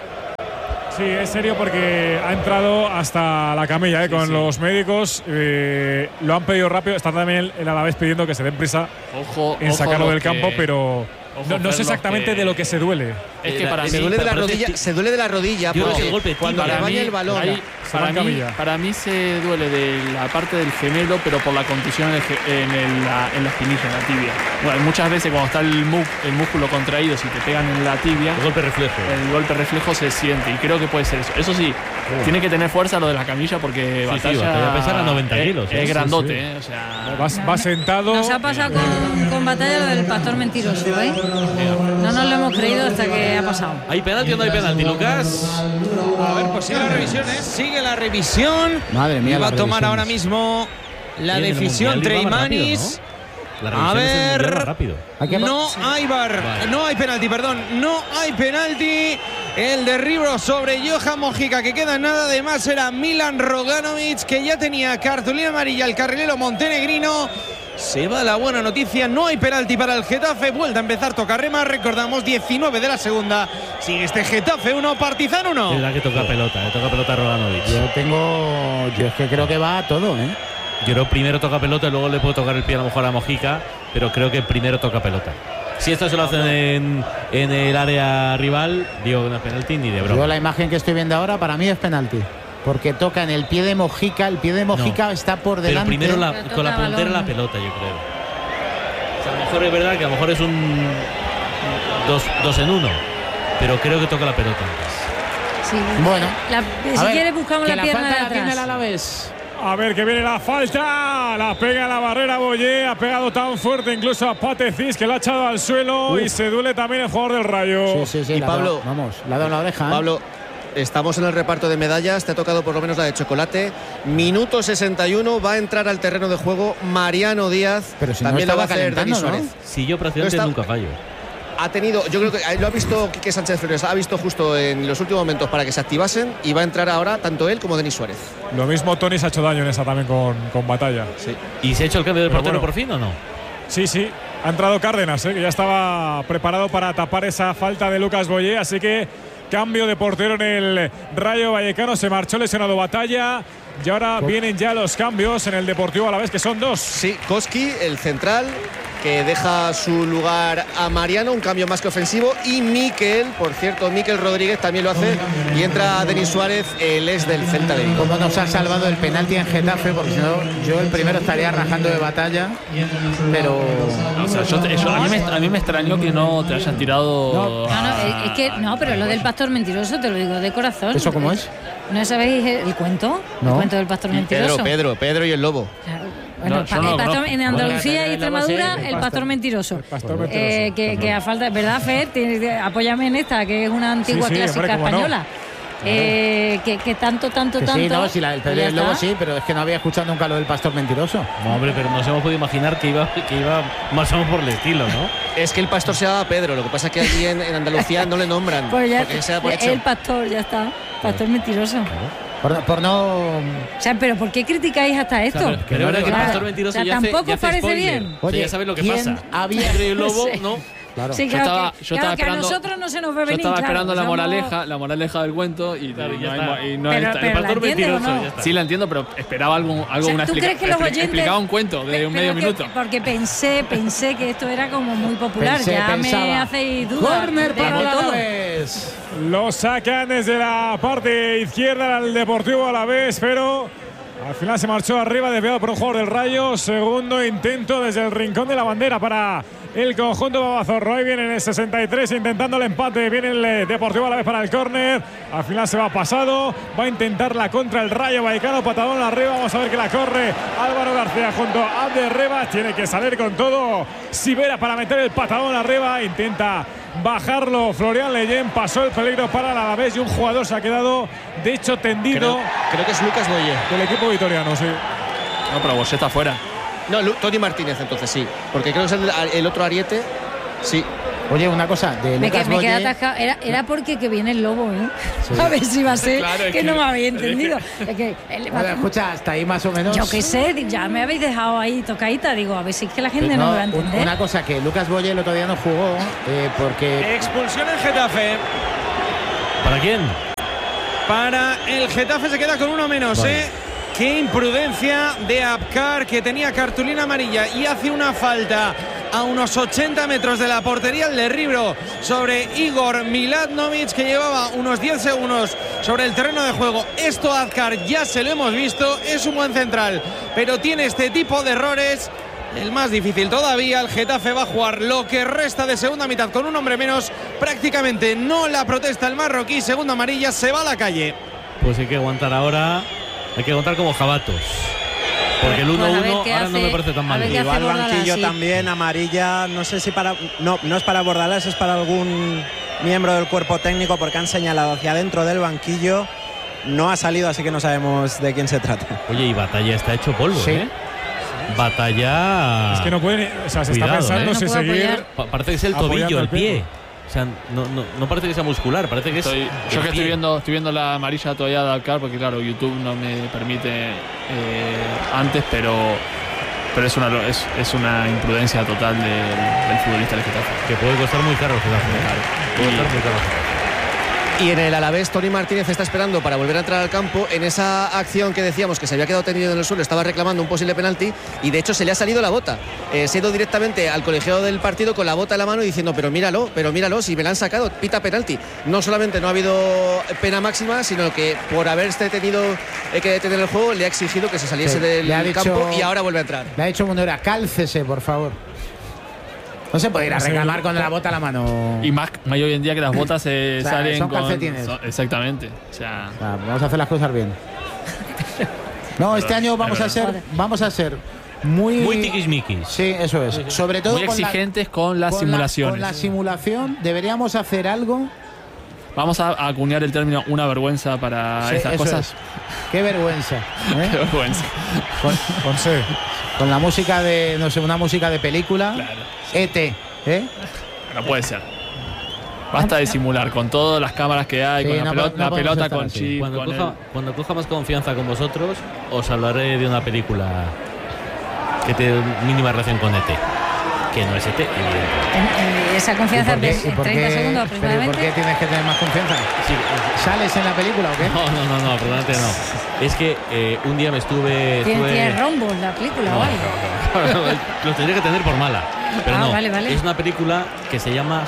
Sí, es serio porque ha entrado hasta la camilla con los médicos. Lo han pedido rápido. Está también el Alavés pidiendo que se den prisa en sacarlo del campo, pero no sé exactamente de lo que se duele. Es que para mí se duele de la rodilla porque golpe, cuando le vaya el balón. Para mí se duele de la parte del gemelo, pero por la contusión en la espinilla, en la tibia. Bueno, muchas veces cuando está el músculo contraído, si te pegan en la tibia, el golpe reflejo se siente, y creo que puede ser eso. Eso sí, tiene que tener fuerza lo de la camilla, porque Batalla pesar a 90 kilos. Es grandote, o sea, va sentado. Nos ha pasado con Batalla lo del pastor mentiroso, ¿eh? No nos lo hemos creído hasta que ha pasado. ¿Hay penalti o no hay penalti, Lucas? A ver, pues sigue la revisión, sigue la revisión. Madre mía, y va a tomar ahora mismo la decisión Treimanis. A ver, no hay VAR, no hay penalti, perdón, no hay penalti. El derribo sobre Johan Mojica, que queda nada. Además era Milan Roganovic, que ya tenía cartulina amarilla el carrilero montenegrino. Se va la buena noticia, no hay penalti para el Getafe. Vuelta a empezar Tocarrema, recordamos 19 de la segunda. Sigue este Getafe 1, Partizan 1. Es verdad que toca pelota Roganovic. Yo es que creo que va a todo, Yo creo primero toca pelota y luego le puedo tocar el pie a lo mejor a Mojica, pero creo que primero toca pelota. Si esto se lo hacen en el área rival, digo que no es penalti ni de broma. Yo la imagen que estoy viendo ahora, para mí es penalti. Porque toca en el pie de Mojica, está por delante. Pero primero con la puntera la pelota, yo creo. O sea, a lo mejor es verdad que a lo mejor es un 2 en 1, pero creo que toca la pelota antes. Sí. Bueno, si quieres buscamos la pierna de atrás. Alavés. A ver que viene la falta, la pega a la barrera Boyé, ha pegado tan fuerte incluso a Patecis que la ha echado al suelo. Y se duele también el jugador del Rayo. Sí, y Pablo, le ha dado la oreja. Pablo, estamos en el reparto de medallas, te ha tocado por lo menos la de chocolate. Minuto 61, va a entrar al terreno de juego Mariano Díaz. Pero si también no lo va a hacer Denis Suárez. Si yo prácticamente nunca fallo. Ha tenido, yo creo que lo ha visto Quique Sánchez Flores, ha visto justo en los últimos momentos para que se activasen, y va a entrar ahora tanto él como Denis Suárez. Lo mismo Tony se ha hecho daño en esa también con Batalla. Sí. ¿Y se ha hecho el cambio del portero por fin o no? Sí, ha entrado Cárdenas, que ya estaba preparado para tapar esa falta de Lucas Boyé, así que cambio de portero en el Rayo Vallecano. Se marchó lesionado Batalla y ahora vienen ya los cambios en el Deportivo Alavés, que son 2. Sí, Koski, el central, que deja su lugar a Mariano, un cambio más que ofensivo, y Mikel, por cierto, Mikel Rodríguez también lo hace, y entra Denis Suárez, el ex del Celta de Vigo. Como nos ha salvado el penalti en Getafe, porque si no, yo el primero estaría rajando de Batalla, pero... O sea, a mí me extrañó que no te hayan tirado... Es que no, pero lo del pastor mentiroso te lo digo de corazón. ¿Eso cómo es? ¿No sabéis el cuento? No. El cuento del pastor mentiroso. Pedro y el lobo. Claro. Bueno, el pastor, en Andalucía y Extremadura, el pastor mentiroso. Que a falta, ¿verdad, Fer? Apóyame en esta, que es una antigua clásica española. Que tanto. Sí, no, si el Pedro y el lobo sí, pero es que no había escuchado nunca lo del pastor mentiroso. No, hombre, pero nos hemos podido imaginar que iba más o menos por el estilo, ¿no? Es que el pastor se llama Pedro, lo que pasa es que aquí en Andalucía no le nombran. Pues ya, por el pastor, ya está. Pastor mentiroso. Por no... O sea, pero ¿por qué criticáis hasta esto? O sea, pero ahora que el pastor mentiroso ya hace, tampoco ya hace parece spoiler. bien. Oye, ya sabes lo que pasa. Había el lobo, ¿no? Claro. Sí, claro, que a nosotros no se nos ve venir. Yo estaba esperando la moraleja del cuento y no está. El pastor mentiroso. No? Sí, la entiendo, pero esperaba una explicación. Explicaba un cuento de medio minuto. Porque pensé que esto era como muy popular. Pensaba. Me hacéis dudas. Corner para todo. Lo sacan desde la parte izquierda al Deportivo Alavés, pero Al final se marchó arriba, desviado por un jugador del Rayo. Segundo intento desde el rincón de la bandera para el conjunto Babazorro. Ahí viene en el 63 intentando el empate. Viene el Deportivo Alavés para el córner. Al final se va pasado. Va a intentar la contra el Rayo Vallecano. Patadón arriba. Vamos a ver que la corre Álvaro García junto a Abder Reba. Tiene que salir con todo Sivera para meter el patadón arriba. Intenta bajarlo Florian Leyen. Pasó el peligro para el Alavés y un jugador se ha quedado de hecho tendido. Creo que es Lucas Boye. Del equipo vitoriano, sí. No, pero Boye está fuera. No, Tony Martínez entonces sí. Porque creo que es el otro ariete. Sí. Oye, una cosa, de Lucas me Boye... queda atascado. Era porque que viene el lobo, ¿eh? Sí. A ver si va a ser claro, que no me había entendido. Es que bueno, escucha, hasta ahí más o menos. Yo qué sé, ya me habéis dejado ahí tocadita. Digo, a ver si es que la gente no me va a entender. Una cosa, que Lucas Boye el otro día no jugó porque... Expulsión en Getafe. ¿Para quién? Para el Getafe, se queda con uno menos, vale. Qué imprudencia de Abkar, que tenía cartulina amarilla y hace una falta a unos 80 metros de la portería, el derribo sobre Igor Miladnovic, que llevaba unos 10 segundos sobre el terreno de juego. Esto a Abkar ya se lo hemos visto, es un buen central, pero tiene este tipo de errores. El más difícil todavía, el Getafe va a jugar lo que resta de segunda mitad con un hombre menos. Prácticamente no la protesta el marroquí, segunda amarilla, se va a la calle. Pues hay que aguantar ahora. Hay que aguantar como jabatos. Porque el 1-1 ahora no me parece tan mal. Igual banquillo también, amarilla. No sé si para... No es para Bordalás, es para algún miembro del cuerpo técnico, porque han señalado hacia adentro del banquillo. No ha salido, así que no sabemos de quién se trata. Oye, y Batalla está hecho polvo, sí. Batalla... Es que no pueden... O sea, se está pensando si seguir... Parece que es el tobillo, el pie. O sea, no parece que sea muscular, parece que yo que estoy viendo la amarilla todavía de Abkar, porque claro, YouTube no me permite antes, pero es una imprudencia total del futbolista del Getafe. Que puede costar muy caro el Getafe. Puede costar muy caro. Y en el Alavés, Tony Martínez está esperando para volver a entrar al campo. En esa acción que decíamos que se había quedado tendido en el suelo, estaba reclamando un posible penalti y de hecho se le ha salido la bota. Se ha ido directamente al colegiado del partido con la bota en la mano y diciendo pero míralo, si me la han sacado, pita penalti. No solamente no ha habido pena máxima, sino que por haberse tenido que detener el juego le ha exigido que se saliese del campo y ahora vuelve a entrar. Le ha dicho Munera, cálcese por favor. No se puede ir a reclamar con la bota a la mano. Y más hoy en día que las botas salen son con calcetines. Exactamente. O sea, vamos a hacer las cosas bien. No, este año vamos a ser muy tiquismiquis. Sí, eso es. Sobre todo muy exigentes con las simulaciones. Con la simulación deberíamos hacer algo. Vamos a acuñar el término una vergüenza para estas cosas. Es. Qué vergüenza. Qué vergüenza. Con la música de, no sé, una música de película. Claro. ET, No puede ser. Basta de simular con todas las cámaras que hay, con la pelota con chip. Cuando coja más confianza con vosotros, os hablaré de una película que tiene mínima relación con ET. Que no es ET. Esa confianza de 30 segundos aproximadamente. ¿Por qué tienes que tener más confianza? Sí. ¿Sales en la película o qué? No, probablemente no. Es que un día me estuve... ¿Tiene rombos la película o algo? Lo tendría que tener por mala. Pero no, vale. Es una película que se llama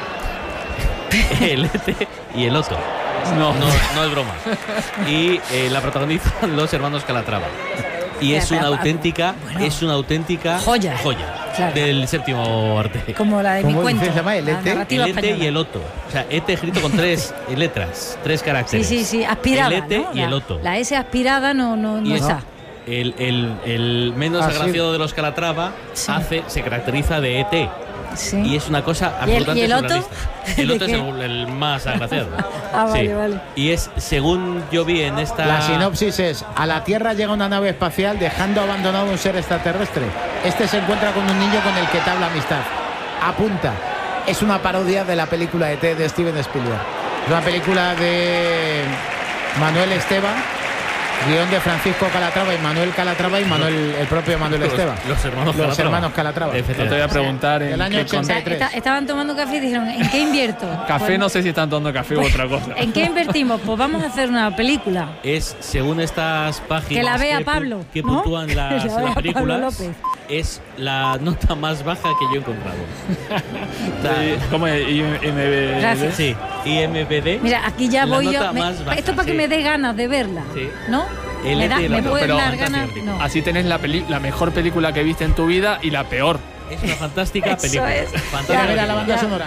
El ET y el Otto. No es broma. Y la protagonizan los hermanos Calatrava. Y es una auténtica joya. Claro. Del séptimo arte. Como la de mi cuento. ¿Se llama el ET? El ET y el Otto. O sea, ET escrito con 3 letras, 3 caracteres. Sí, aspirada. El ET y el Otto. La S aspirada no está. El menos agraciado de los Calatrava se caracteriza de ET. Sí. Y es una cosa absolutamente ¿Y el Otto? El Otto es el más agraciado. Vale. Y es, según yo vi en esta... La sinopsis es: a la Tierra llega una nave espacial dejando abandonado un ser extraterrestre. Este se encuentra con un niño con el que entabla amistad. Apunta. Es una parodia de la película ET de Steven Spielberg. Es una película de Manuel Esteban, guión de Francisco Calatrava y Manuel Calatrava y el propio Manuel Esteban. Los hermanos Calatrava. No te voy a preguntar el año 83. Estaban tomando café y dijeron, ¿en qué invierto? Café, no sé si están tomando café u otra cosa. ¿En qué invertimos? Pues vamos a hacer una película. Es, según estas páginas que la vea Pablo, que puntúan las películas, es la nota más baja que yo he encontrado. ¿Cómo es? IMBD. Gracias. Sí, IMBD. Mira, aquí ya la voy nota yo. más baja, Esto para que me dé ganas de verla, ¿no? Me pueden dar ganas. No. Así tenés la mejor película que viste en tu vida y la peor. Es una fantástica Eso película. es. Fantástica. Mira la banda sonora.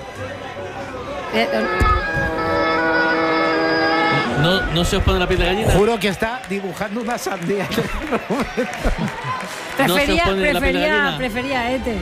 No se os pone la piel de gallina. Juro que está dibujando una sandía. Prefería Ete.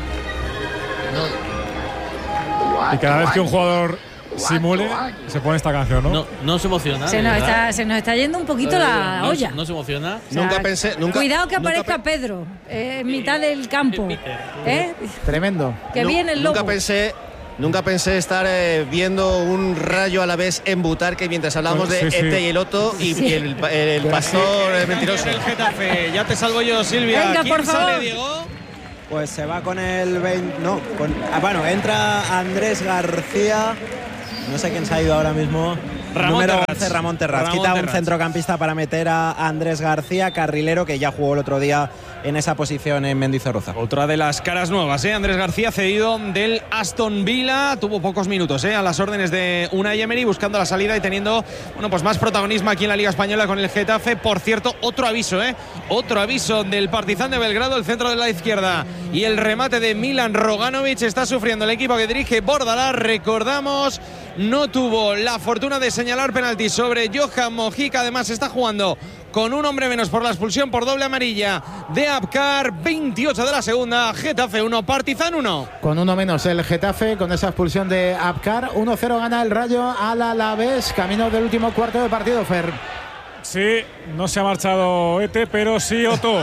Y cada vez que un jugador simule, se pone esta canción, ¿no? No se emociona. Se nos está yendo un poquito la olla. No se emociona. O sea, cuidado que aparezca Pedro en mitad del campo. Tremendo. Que viene el lobo. Nunca pensé estar viendo un Rayo Alavés en Butarque mientras hablábamos de Ete y el Otto y el pastor mentiroso. El Getafe, ya te salvo yo, Silvia. Venga, ¿Quién por favor. sale, Diego? Pues se va con el 20. No, bueno, entra Andrés García. No sé quién se ha ido ahora mismo. Número 11, Ramón Terraz. Quita un centrocampista para meter a Andrés García, carrilero, que ya jugó el otro día en esa posición en Mendizorroza. Otra de las caras nuevas, Andrés García, cedido del Aston Villa. Tuvo pocos minutos a las órdenes de Unai Emery, buscando la salida y teniendo pues más protagonismo aquí en la Liga Española con el Getafe. Por cierto, otro aviso, otro aviso del Partizan de Belgrado, el centro de la izquierda y el remate de Milan Roganovic. Está sufriendo el equipo que dirige Bordalás. Recordamos, no tuvo la fortuna de señalar penalti sobre Johan Mojica. Además está jugando con un hombre menos por la expulsión por doble amarilla de Abkar. 28 de la segunda, Getafe 1, Partizan 1. Con uno menos el Getafe, con esa expulsión de Abkar. 1-0 gana el Rayo al Alavés, camino del último cuarto de partido, Fer. Sí, no se ha marchado Ete, pero sí Otto.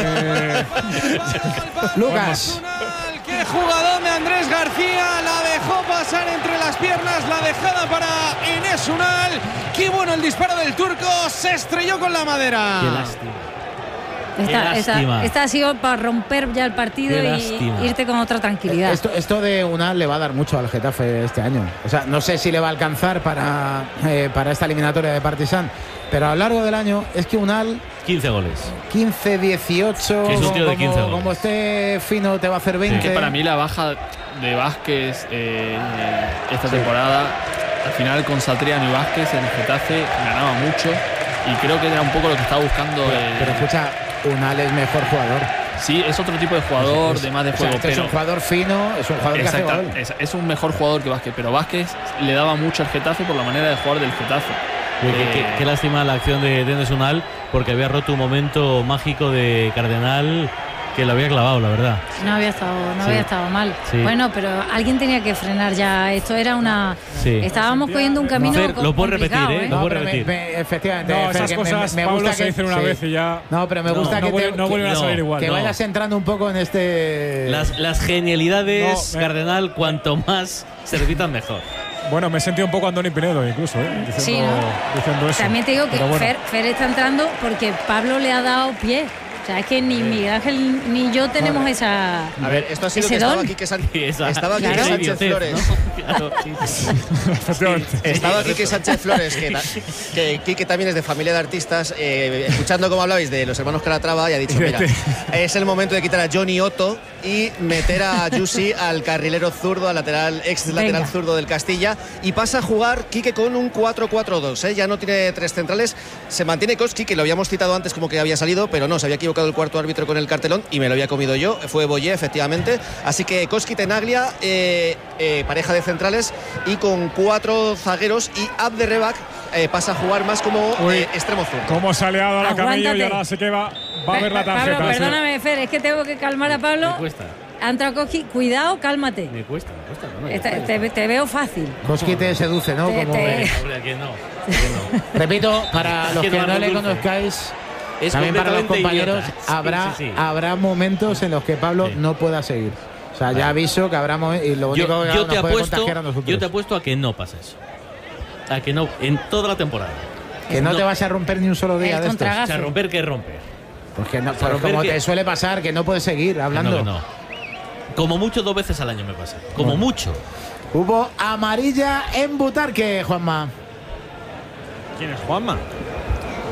Lucas. ¡Qué jugador de Andrés García! La dejó pasar entre las piernas, la dejada para Enes Unal. ¡Qué bueno el disparo del turco! Se estrelló con la madera. Qué lástima. Esta ha sido para romper ya el partido y irte con otra tranquilidad. Esto de Unal le va a dar mucho al Getafe este año. O sea, no sé si le va a alcanzar para esta eliminatoria de Partizan, pero a lo largo del año es que Unal 15 goles. 15, 18. Que es un tío de 15 goles. Como esté fino, te va a hacer 20. Sí. Que para mí la baja de Vázquez esta temporada, al final con Satriano y Vázquez en el Getafe ganaba mucho y creo que era un poco lo que estaba buscando. Pero escucha, Unal es mejor jugador. Sí, es otro tipo de jugador, de más de juego. Es un jugador fino, es un jugador que hace gol. Es un mejor jugador que Vázquez, pero Vázquez le daba mucho al Getafe por la manera de jugar del Getafe. Qué lástima la acción de Enes Unal, porque había roto un momento mágico de Cardenal que lo había clavado, la verdad. No había estado mal. Sí. Bueno, pero alguien tenía que frenar ya. Esto era una... Sí. Estábamos cogiendo un camino lo puedo repetir, complicado, lo puedo repetir. Efectivamente. No, esas cosas me gusta que se dicen una vez y ya... No, pero me gusta que no vuelven a salir igual. Que vayas entrando un poco en este... Las genialidades, Cardenal, cuanto más se repitan mejor. Bueno, me he sentido un poco Andoni Pinedo incluso, diciendo eso. También te digo que bueno. Fer está entrando porque Pablo le ha dado pie. O sea, es que ni Miguel Ángel ni yo tenemos esa. A ver, esto ha sido que estaba aquí que Sánchez Flores. Estaba aquí que Sánchez Flores, que Quique también es de familia de artistas, escuchando cómo hablabais de los hermanos Calatrava, y ha dicho, mira, es el momento de quitar a Johnny Otto y meter a Yusi al carrilero zurdo, al ex lateral zurdo del Castilla, y pasa a jugar Quique con un 4-4-2, ya no tiene tres centrales, se mantiene Koski, que lo habíamos citado antes como que había salido, pero no, se había equivocado el cuarto árbitro con el cartelón y me lo había comido yo, fue Boyé efectivamente, así que Koski Tenaglia, pareja de centrales y con 4 zagueros, y Abderrebak pasa a jugar más como extremo zurdo. Cómo se ha liado a la Camello y ahora sé que va a ver la tarjeta. Pablo, perdóname, Fer, es que tengo que calmar a Pablo. Me cuesta. Ha entrado Koski, cuidado, cálmate. Me cuesta. Te veo fácil. Koski te seduce, ¿no? Hombre, ¿quién no? Repito, para los que no le conozcáis, también para los compañeros, habrá momentos en los que Pablo no pueda seguir. O sea, ya aviso que habrá momentos, y lo único que nos puede contagiar a nosotros. Yo te apuesto a que no pasa eso. A que no, en toda la temporada. Que no te vas a romper ni un solo día de estos. O sea, romper que romper. Porque no, como te suele pasar, que no puedes seguir hablando. No. Como mucho 2 veces al año me pasa. Como mucho. Hubo amarilla en Butarque, Juanma. ¿Quién es Juanma?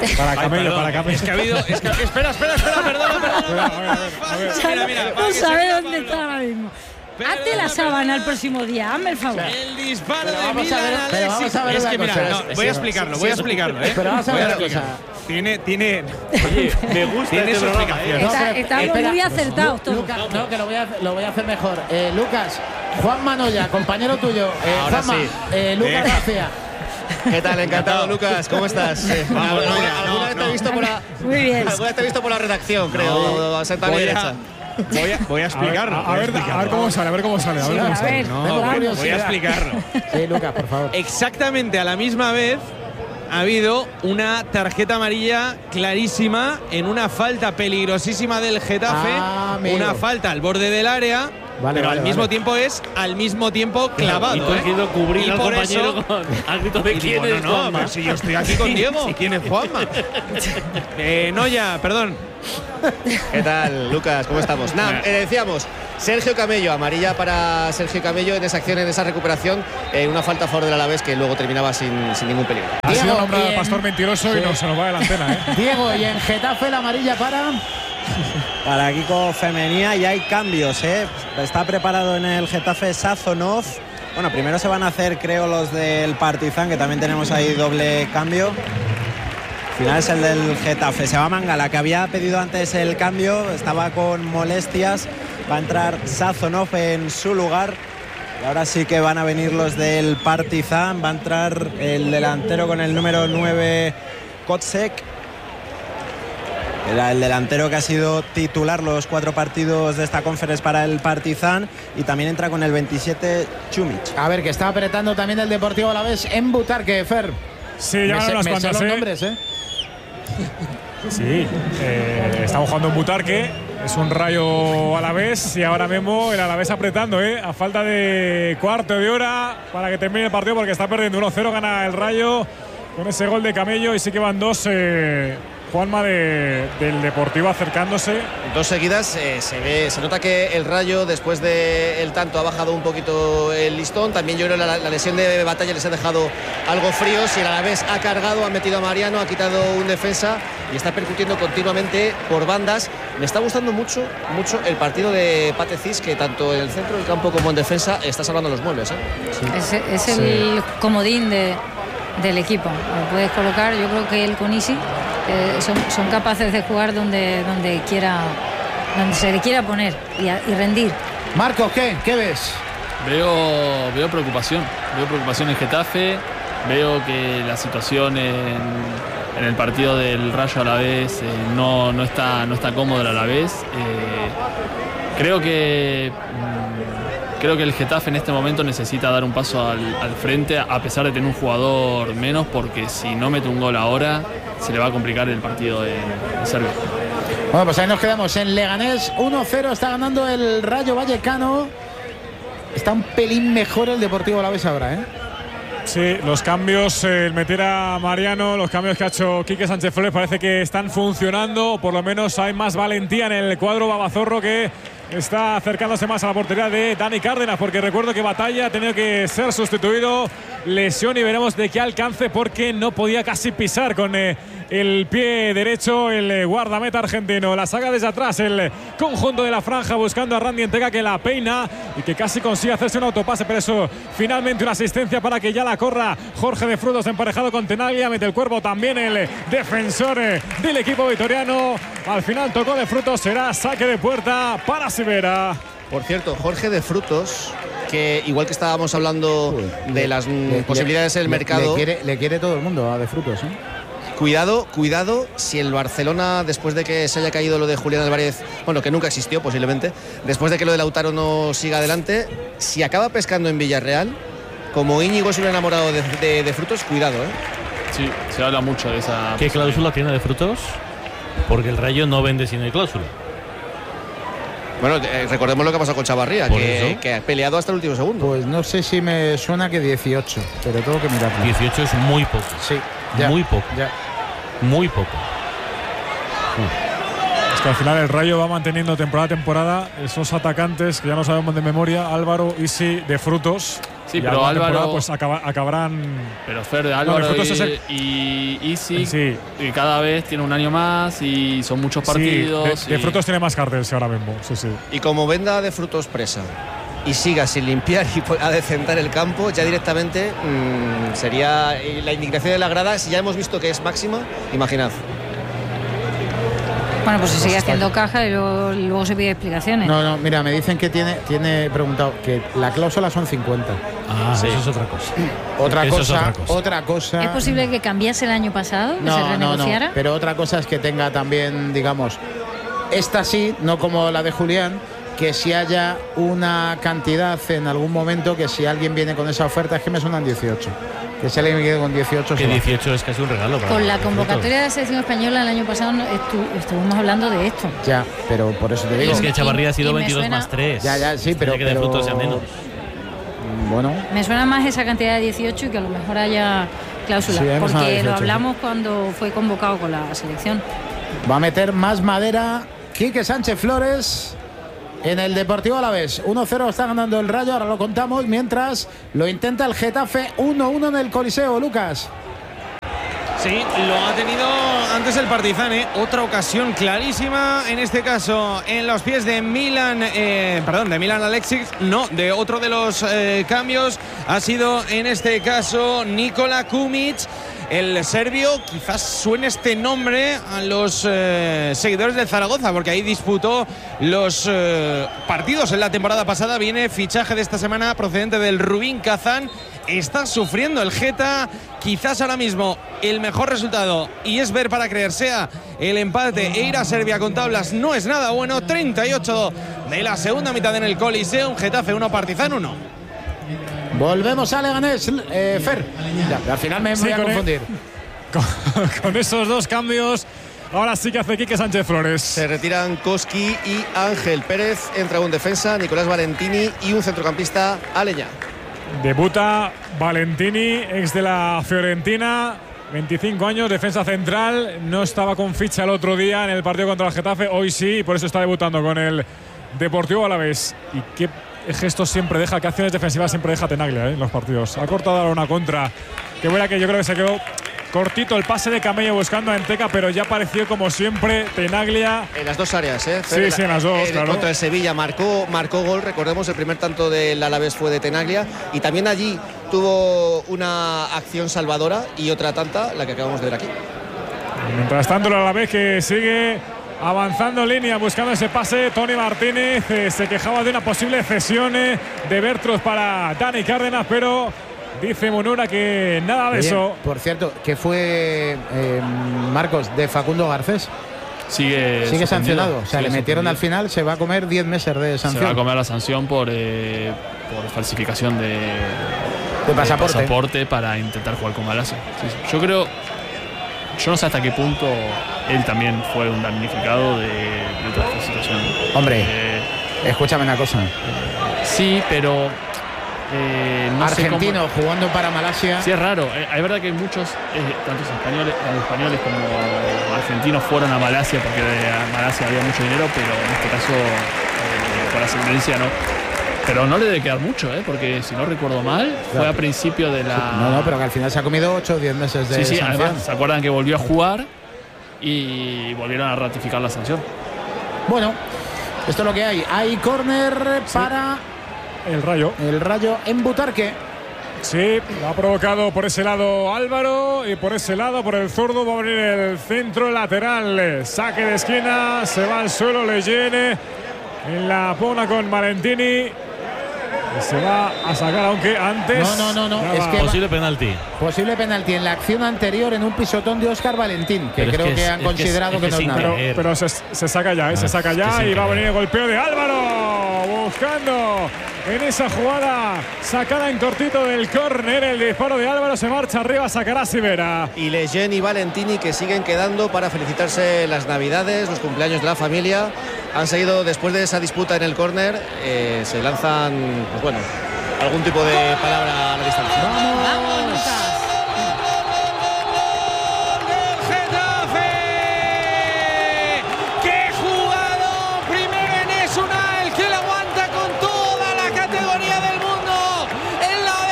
Para Camello, para Camello. Es que ha habido. Espera, perdona. Mira. No sabe dónde está ahora mismo. Hazte la sábana el próximo día, hazme el favor. El disparo de vamos Milan a ver, pero Alexis. vamos a ver Es una que mira, cosa. no, voy a explicarlo, Pero vamos a ver una cosa. Tiene. Oye, me gusta Tiene este su programa. explicación. Estamos muy acertados todos. Lucas, no, que lo voy a hacer mejor. Lucas, Juan Manoya, compañero tuyo. Ahora Juanma, sí. Lucas García. ¿Qué tal? Encantado, Lucas. ¿Cómo estás? Alguna vez te he visto por la. Muy bien. Alguna vez te he visto por la redacción, creo. A sentar a mi derecha. Voy a explicarlo. A ver cómo sale, a ver cómo sale. Sí, a ver, Voy a explicarlo. Sí, Lucas, por favor. Exactamente a la misma vez ha habido una tarjeta amarilla clarísima en una falta peligrosísima del Getafe. Una falta al borde del área. Pero al mismo tiempo clavado. Y tú has querido cubrir al compañero con al grito de quién es Juanma. Pero si yo estoy aquí con Diego, ¿quién es Juanma? Noya, perdón. ¿Qué tal, Lucas? ¿Cómo estamos? Nada, decíamos, Sergio Camello, amarilla para Sergio Camello en esa acción, en esa recuperación, una falta a favor del Alavés que luego terminaba sin ningún peligro. Ha sido nombrado el pastor mentiroso y no se nos va de la antena, Diego, y en Getafe la amarilla para Kiko Femenía, y hay cambios, Está preparado en el Getafe Sazonov. Bueno, primero se van a hacer, creo, los del Partizan, que también tenemos ahí doble cambio. Al final es el del Getafe. Se va Mangala, que había pedido antes el cambio, estaba con molestias. Va a entrar Sazonov en su lugar. Y ahora sí que van a venir los del Partizan. Va a entrar el delantero con el número 9, Kotsek. Era el delantero que ha sido titular los 4 partidos de esta conferencia para el Partizan, y también entra con el 27 Chumic. A ver, que está apretando también el Deportivo Alavés en Butarque, Fer. Sí, ya unas cuantas, los nombres, Sí, estamos jugando en Butarque. Es un Rayo Alavés y ahora mismo el Alavés apretando, a falta de cuarto de hora para que termine el partido, porque está perdiendo 1-0, gana el Rayo con ese gol de Camello, y sí que van 2 Juanma del Deportivo acercándose. 2 seguidas, se nota que el Rayo después del tanto ha bajado un poquito el listón. También yo creo que la lesión de Batalla les ha dejado algo fríos, y el Alavés ha cargado, ha metido a Mariano, ha quitado un defensa y está percutiendo continuamente por bandas. Me está gustando mucho el partido de Pate Cis, que tanto en el centro del campo como en defensa está salvando los muebles. Sí. Es el comodín del equipo. Lo puedes colocar, yo creo que él con Isi son capaces de jugar donde se le quiera poner y rendir. Marcos, ¿qué ves? Veo preocupación en Getafe. Veo que la situación en el partido del Rayo Alavés no está cómodo el Alavés. Creo que el Getafe en este momento necesita dar un paso al frente, a pesar de tener un jugador menos, porque si no mete un gol ahora se le va a complicar el partido en Serbia. Bueno, pues ahí nos quedamos en Leganés. 1-0 está ganando el Rayo Vallecano. Está un pelín mejor el Deportivo Alavés ahora, Sí, los cambios, el meter a Mariano, los cambios que ha hecho Quique Sánchez Flores parece que están funcionando, o por lo menos hay más valentía en el cuadro babazorro, que está acercándose más a la portería de Dani Cárdenas, porque recuerdo que Batalla ha tenido que ser sustituido, lesión, y veremos de qué alcance, porque no podía casi pisar con el pie derecho el guardameta argentino. La saca desde atrás el conjunto de la franja, buscando a Randy Entega, que la peina y que casi consigue hacerse un autopase, pero eso finalmente una asistencia para que ya la corra Jorge de Frutos, emparejado con Tenaglia. Mete el cuerpo también el defensor del equipo vitoriano. Al final tocó de Frutos, será saque de puerta para Sivera. Por cierto, Jorge de Frutos, que igual que estábamos hablando de las posibilidades del mercado, le quiere todo el mundo a de Frutos, Cuidado, si el Barcelona, después de que se haya caído lo de Julián Álvarez, bueno, que nunca existió posiblemente, después de que lo de Lautaro no siga adelante, si acaba pescando en Villarreal, como Íñigo es un enamorado de Frutos, cuidado, Sí, se habla mucho de esa. ¿Qué cláusula tiene de Frutos? Porque el Rayo no vende sin el cláusula. Bueno, recordemos lo que ha pasado con Chavarría, que ha peleado hasta el último segundo. Pues no sé si me suena que 18, pero tengo que mirarlo. 18 es muy poco. Sí, ya, muy poco. Ya. Muy poco. Es que al final el Rayo va manteniendo temporada a temporada esos atacantes que ya no sabemos de memoria: Álvaro, Isi, de Frutos. Sí, pero Álvaro pues acabarán. Pero Fer, de Álvaro y Isi, sí. Y cada vez tiene un año más y son muchos partidos. Sí, de frutos tiene más carteles ahora mismo. Sí. Y como venda de frutos presa y siga sin limpiar y pueda decentar el campo, ya directamente sería la indignación de la grada. Si ya hemos visto que es máxima, imaginad. Bueno, pues se sigue haciendo caja y luego se pide explicaciones. No, mira, me dicen que tiene preguntado que la cláusula son 50. Sí. Eso es otra cosa. Otra cosa. ¿Es posible que cambiase el año pasado? ¿Que se renegociara? No, pero otra cosa es que tenga también, digamos, esta sí, no como la de Julián, que si haya una cantidad en algún momento, que si alguien viene con esa oferta, es que me suenan 18. Que se le quede con 18. Que 18 es casi un regalo. Con la convocatoria de la selección española el año pasado estuvimos hablando de esto. Ya, pero por eso te digo. Es que Chavarría ha sido 22 más 3. Ya, sí, pero que de frutos sea menos. Bueno. Me suena más esa cantidad de 18 y que a lo mejor haya cláusula, sí, porque lo hablamos cuando fue convocado con la selección. Va a meter más madera Quique Sánchez Flores en el Deportivo Alavés. 1-0 está ganando el Rayo, ahora lo contamos, mientras lo intenta el Getafe. 1-1 en el Coliseo, Lucas. Sí, lo ha tenido antes el Partizan, otra ocasión clarísima, en este caso en los pies de Milan Aleksic, no, de otro de los cambios, ha sido en este caso Nikola Kumic, el serbio. Quizás suene este nombre a los seguidores del Zaragoza, porque ahí disputó los partidos en la temporada pasada. Viene fichaje de esta semana procedente del Rubin Kazán. Está sufriendo el Geta, quizás ahora mismo el mejor resultado, y es ver para creer, sea el empate e ir a Serbia con tablas. No es nada bueno. 38 de la segunda mitad en el Coliseum. Getafe 1, Partizan 1. Volvemos a Leganés, Fer. Ya, al final me voy a confundir. Con esos dos cambios, ahora sí que hace Quique Sánchez Flores. Se retiran Koski y Ángel Pérez. Entra un defensa, Nicolás Valentini, y un centrocampista, Aleñá. Debuta Valentini, ex de la Fiorentina, 25 años, defensa central. No estaba con ficha el otro día en el partido contra el Getafe, hoy sí, y por eso está debutando con el Deportivo Alavés. Y qué gestos siempre deja, qué acciones defensivas siempre deja Tenaglia en los partidos. Ha cortado ahora una contra, que buena, que yo creo que se quedó cortito el pase de Camello buscando a Enteca, pero ya apareció como siempre Tenaglia. En las dos áreas, ¿eh? Sí, en las dos, claro. Contra el Sevilla marcó gol, recordemos, el primer tanto del Alavés fue de Tenaglia, y también allí tuvo una acción salvadora y otra tanta, la que acabamos de ver aquí. Mientras tanto el Alavés que sigue avanzando en línea, buscando ese pase. Tony Martínez se quejaba de una posible cesión de Bertrus para Dani Cárdenas, pero dice Munura que nada de eso. Por cierto, que fue Marcos, de Facundo Garcés. Sigue sancionado. O sea, le metieron al final, se va a comer 10 meses de sanción. Se va a comer la sanción por falsificación de pasaporte para intentar jugar con Malasia. Sí. Yo no sé hasta qué punto él también fue un damnificado de toda esta situación. Hombre, escúchame una cosa. Sí, pero no argentino sé jugando para Malasia. Sí, es raro. Es verdad que muchos, tanto españoles como argentinos, fueron a Malasia porque a Malasia había mucho dinero, pero en este caso por ascendencia no. Pero no le debe quedar mucho, porque si no recuerdo mal, fue a principio de la... No, pero que al final se ha comido 8 o 10 meses de sanción. Además, ¿se acuerdan que volvió a jugar y volvieron a ratificar la sanción? Bueno, esto es lo que hay. Hay córner para el Rayo. El Rayo en Butarque. Sí, lo ha provocado por ese lado Álvaro, y por ese lado, por el zurdo, va a venir el centro lateral. Saque de esquina, se va al suelo Leggene en la pona con Valentini. Se va a sacar, aunque antes... No. Es que posible penalti. Posible penalti en la acción anterior, en un pisotón de Óscar Valentín, que pero creo que han considerado que no es nada. Pero se saca ya, se saca ya, y va a venir el golpeo de Álvaro, buscando en esa jugada sacada en cortito del córner. El disparo de Álvaro, se marcha arriba, sacará Sivera. Y Leggene y Valentini, que siguen quedando para felicitarse las Navidades, los cumpleaños de la familia. Han seguido, después de esa disputa en el córner, se lanzan, pues bueno, algún tipo de palabra a la distancia. ¡Vamos, Lucas! ¡Getafe! ¡Qué jugado! Primero Enes Unal, que la aguanta con toda la categoría del mundo en la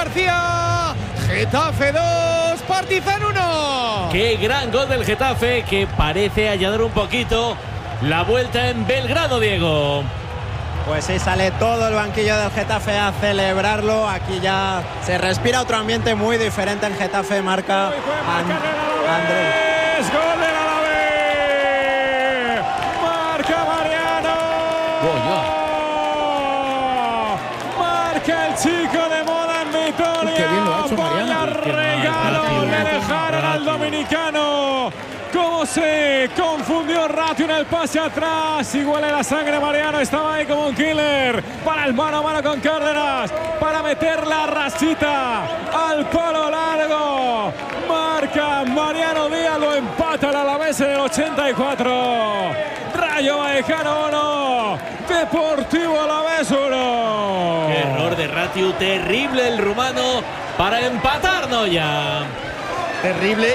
García. Getafe 2, Partizan 1. Qué gran gol del Getafe, que parece allanar un poquito la vuelta en Belgrado, Diego. Pues sí, sale todo el banquillo del Getafe a celebrarlo. Aquí ya se respira otro ambiente muy diferente en Getafe. Marca Andrés. Gol del Alavés. Marca Mariano. Marca el chico de moda en Vitoria. Qué bien lo ha hecho Mariano. Regalo le dejaron al dominicano. Cómo se confundió Ratio en el pase atrás. Y huele la sangre Mariano. Estaba ahí como un killer. Para el mano a mano con Cárdenas. Para meter la rasita al palo largo. Marca Mariano Díaz. Lo empata el Alavés en el 84. Rayo Vallecano 1. Deportivo Alavés 1. Qué error de Ratio. Terrible el rumano para empatarnos ya. Terrible,